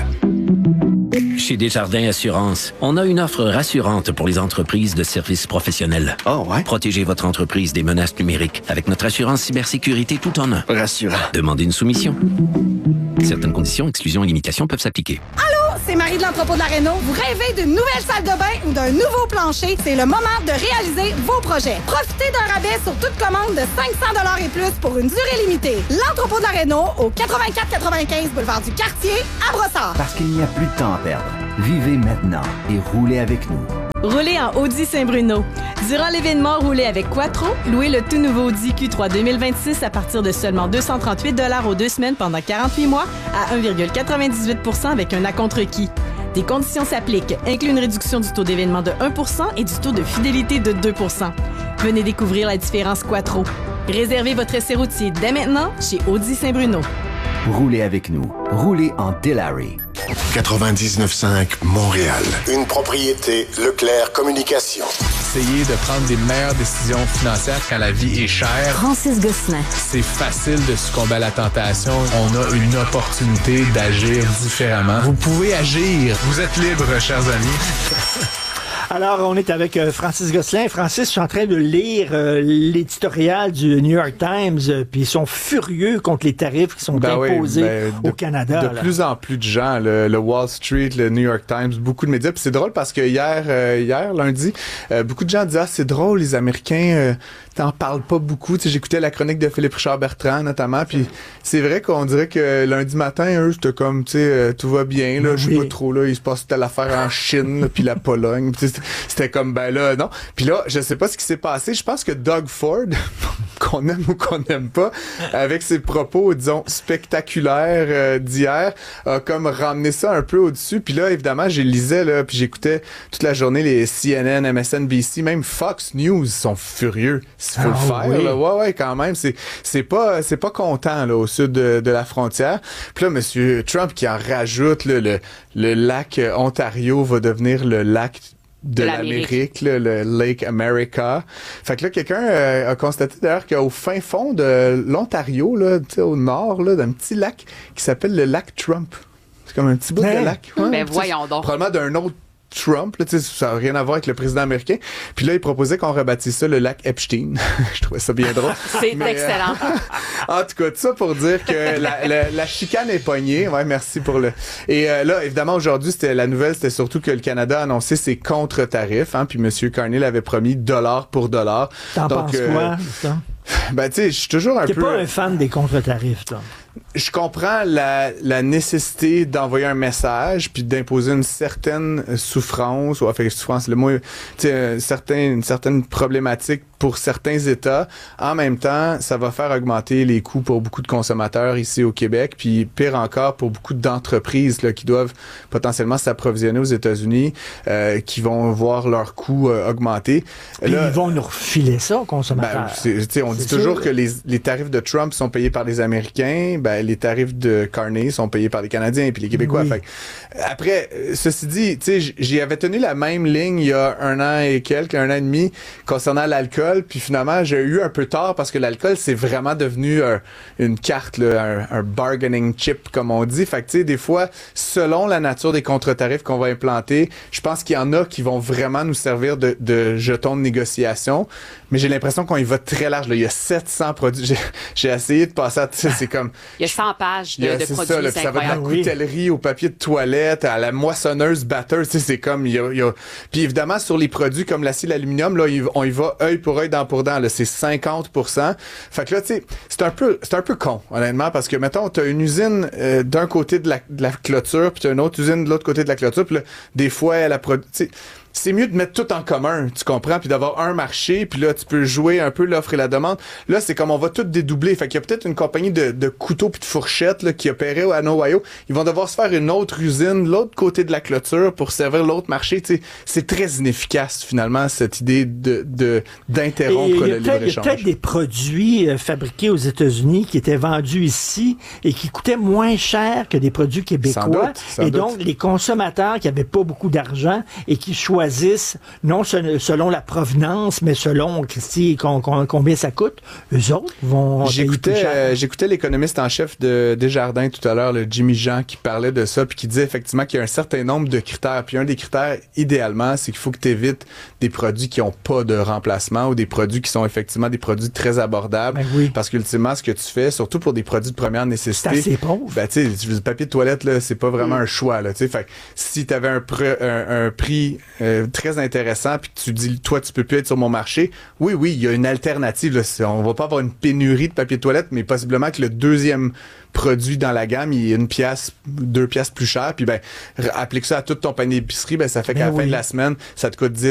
[SPEAKER 6] Chez Desjardins Assurance, on a une offre rassurante pour les entreprises de services professionnels.
[SPEAKER 7] Oh ouais?
[SPEAKER 6] Protégez votre entreprise des menaces numériques avec notre assurance cybersécurité tout en un.
[SPEAKER 7] Rassurant.
[SPEAKER 6] Demandez une soumission. Certaines conditions, exclusions et limitations peuvent s'appliquer.
[SPEAKER 21] Allô, c'est Marie de l'entrepôt de la Réno. Vous rêvez d'une nouvelle salle de bain ou d'un nouveau plancher? C'est le moment de réaliser vos projets. Profitez d'un rabais sur toute commande de cinq cents dollars et plus pour une durée limitée. L'entrepôt de la Réno au quatre-vingt-quatre quatre-vingt-quinze boulevard du Quartier à Brossard.
[SPEAKER 14] Parce qu'il n'y a plus de temps à perdre. Vivez maintenant et roulez avec nous.
[SPEAKER 3] Roulez en Audi Saint-Bruno. Durant l'événement Roulez avec Quattro, louez le tout nouveau Audi Q trois deux mille vingt-six à partir de seulement deux cent trente-huit dollars aux deux semaines pendant quarante-huit mois à un virgule quatre-vingt-dix-huit pour cent avec un acompte requis. Des conditions s'appliquent, inclut une réduction du taux d'événement de un pour cent et du taux de fidélité de deux pour cent. Venez découvrir la différence Quattro. Réservez votre essai routier dès maintenant chez Audi Saint-Bruno.
[SPEAKER 14] Roulez avec nous. Roulez en Delary.
[SPEAKER 16] quatre-vingt-dix-neuf cinq Montréal. Une propriété Leclerc Communication.
[SPEAKER 22] Essayer de prendre des meilleures décisions financières quand la vie est chère.
[SPEAKER 23] Francis Gosselin.
[SPEAKER 22] C'est facile de succomber à la tentation. On a une opportunité d'agir différemment. Vous pouvez agir. Vous êtes libre, chers amis.
[SPEAKER 2] Alors, on est avec euh, Francis Gosselin. Francis, je suis en train de lire euh, l'éditorial du New York Times, euh, puis ils sont furieux contre les tarifs qui sont
[SPEAKER 22] ben
[SPEAKER 2] imposés
[SPEAKER 22] oui, ben
[SPEAKER 2] au
[SPEAKER 22] de,
[SPEAKER 2] Canada.
[SPEAKER 22] De
[SPEAKER 2] là.
[SPEAKER 22] plus en plus de gens, le, le Wall Street, le New York Times, beaucoup de médias. Puis c'est drôle parce que hier, euh, hier lundi, euh, beaucoup de gens disaient « Ah, c'est drôle, les Américains, euh, t'en parles pas beaucoup. » Tu sais, j'écoutais la chronique de Philippe Richard Bertrand, notamment, puis c'est vrai qu'on dirait que lundi matin, eux, c'était comme, tu sais, euh, tout va bien, là, je sais pas trop, là, il se passe telle affaire en Chine, là, puis la Pologne. Puis c'était comme, ben là, non. Puis là, je sais pas ce qui s'est passé. Je pense que Doug Ford, qu'on aime ou qu'on n'aime pas, avec ses propos, disons, spectaculaires euh, d'hier, a comme ramené ça un peu au-dessus. Puis là, évidemment, j'ai lisais, là, puis j'écoutais toute la journée les C N N, M S N B C, même Fox News sont furieux. S'il faut ah, le faire, oui. là. Ouais, ouais, quand même. C'est, c'est pas, c'est pas content, là, au sud de, de la frontière. Puis là, M. Trump qui en rajoute, là, le, le lac Ontario va devenir le lac de, de l'Amérique, là, le Lake America. Fait que là, quelqu'un euh, a constaté d'ailleurs qu'au fin fond de l'Ontario, là, au nord, là, d'un petit lac qui s'appelle le lac Trump. C'est comme un petit bout hey. de lac.
[SPEAKER 4] Ouais, ben voyons donc.
[SPEAKER 22] Probablement d'un autre Trump, là, ça n'a rien à voir avec le président américain. Puis là, il proposait qu'on rebaptise ça le lac Epstein. Je trouvais ça bien drôle.
[SPEAKER 4] C'est
[SPEAKER 22] Mais,
[SPEAKER 4] excellent.
[SPEAKER 22] Euh, en tout cas, tout ça pour dire que la, la, la chicane est pognée. Ouais, merci pour le... Et euh, là, évidemment, aujourd'hui, c'était la nouvelle, c'était surtout que le Canada a annoncé ses contre-tarifs. Hein, puis M. Carney l'avait promis dollar pour dollar.
[SPEAKER 2] T'en
[SPEAKER 22] Donc,
[SPEAKER 2] penses
[SPEAKER 22] euh,
[SPEAKER 2] quoi, ça?
[SPEAKER 22] Ben, tu sais, je suis toujours un
[SPEAKER 2] T'es
[SPEAKER 22] peu...
[SPEAKER 2] T'es pas un fan des contre-tarifs, toi?
[SPEAKER 22] Je comprends la, la nécessité d'envoyer un message puis d'imposer une certaine souffrance, ou enfin souffrance, le mot, tu sais, un certain, une certaine problématique pour certains États. En même temps, ça va faire augmenter les coûts pour beaucoup de consommateurs ici au Québec, puis pire encore pour beaucoup d'entreprises là, qui doivent potentiellement s'approvisionner aux États-Unis, euh, qui vont voir leurs coûts euh, augmenter.
[SPEAKER 2] Puis là, ils vont nous refiler ça aux consommateurs.
[SPEAKER 22] Ben, c'est, tu sais, on dit toujours sûr. que les, les tarifs de Trump sont payés par les Américains. Ben, les tarifs de Carney sont payés par les Canadiens puis les Québécois. Oui. Fait, après, ceci dit, tu sais, j'y avais tenu la même ligne il y a un an et quelques, un an et demi, concernant l'alcool. Puis finalement, j'ai eu un peu tort parce que l'alcool, c'est vraiment devenu un, une carte, là, un, un bargaining chip, comme on dit. Fait que, tu sais, des fois, selon la nature des contre-tarifs qu'on va implanter, je pense qu'il y en a qui vont vraiment nous servir de, de jetons de négociation. Mais j'ai l'impression qu'on y va très large. Là. Il y a sept cents produits. J'ai, j'ai essayé de passer à... C'est comme...
[SPEAKER 4] Il y a cent pages de, a, de produits,
[SPEAKER 22] ça, là,
[SPEAKER 4] c'est
[SPEAKER 22] ça va de la coutellerie au papier de toilette, à la moissonneuse batteuse. Tu sais, c'est comme... Il y a, il y a... Puis évidemment, sur les produits comme l'acier, l'aluminium, là, on y va œil pour œil, dent pour dent. Là, c'est cinquante pour cent. Fait que là, tu sais, c'est un peu, c'est un peu con, honnêtement, parce que, mettons, t'as une usine euh, d'un côté de la, de la clôture, puis t'as une autre usine de l'autre côté de la clôture, puis là, des fois, elle a produit... c'est mieux de mettre tout en commun, tu comprends, puis d'avoir un marché, puis là, tu peux jouer un peu l'offre et la demande. Là, c'est comme on va tout dédoubler. Fait qu'il y a peut-être une compagnie de, de couteaux puis de fourchettes là, qui opérait en Ohio. Ils vont devoir se faire une autre usine, l'autre côté de la clôture pour servir l'autre marché. Tu sais, c'est très inefficace, finalement, cette idée de, de d'interrompre le libre-échange.
[SPEAKER 2] Il y a peut-être des produits euh, fabriqués aux États-Unis qui étaient vendus ici et qui coûtaient moins cher que des produits québécois.
[SPEAKER 22] Sans doute, sans
[SPEAKER 2] et
[SPEAKER 22] doute.
[SPEAKER 2] donc, les consommateurs qui n'avaient pas beaucoup d'argent et qui choisissent non selon la provenance, mais selon Christy, con, con, combien ça coûte, eux autres vont
[SPEAKER 22] J'écoutais,
[SPEAKER 2] payer plus cher.
[SPEAKER 22] euh, j'écoutais l'économiste en chef de Desjardins tout à l'heure, le Jimmy Jean, qui parlait de ça, puis qui disait effectivement qu'il y a un certain nombre de critères. Puis un des critères, idéalement, c'est qu'il faut que tu évites des produits qui n'ont pas de remplacement ou des produits qui sont effectivement des produits très abordables.
[SPEAKER 2] Ben oui.
[SPEAKER 22] Parce qu'ultimement, ce que tu fais, surtout pour des produits de première nécessité...
[SPEAKER 2] C'est assez pauvre.
[SPEAKER 22] Ben, tu sais, le papier de toilette, là, c'est pas vraiment mm. un choix, là, tu sais. Fait que si t'avais un, pre, un, un prix euh, très intéressant, puis tu dis, toi, tu peux plus être sur mon marché, oui, oui, il y a une alternative, là. On va pas avoir une pénurie de papier de toilette, mais possiblement que le deuxième produit dans la gamme, il est une pièce, deux pièces plus cher, puis ben, applique ça à tout ton panier d'épicerie, ben, ça fait qu'à
[SPEAKER 2] ben
[SPEAKER 22] la
[SPEAKER 2] oui.
[SPEAKER 22] fin de la semaine, ça te coûte dix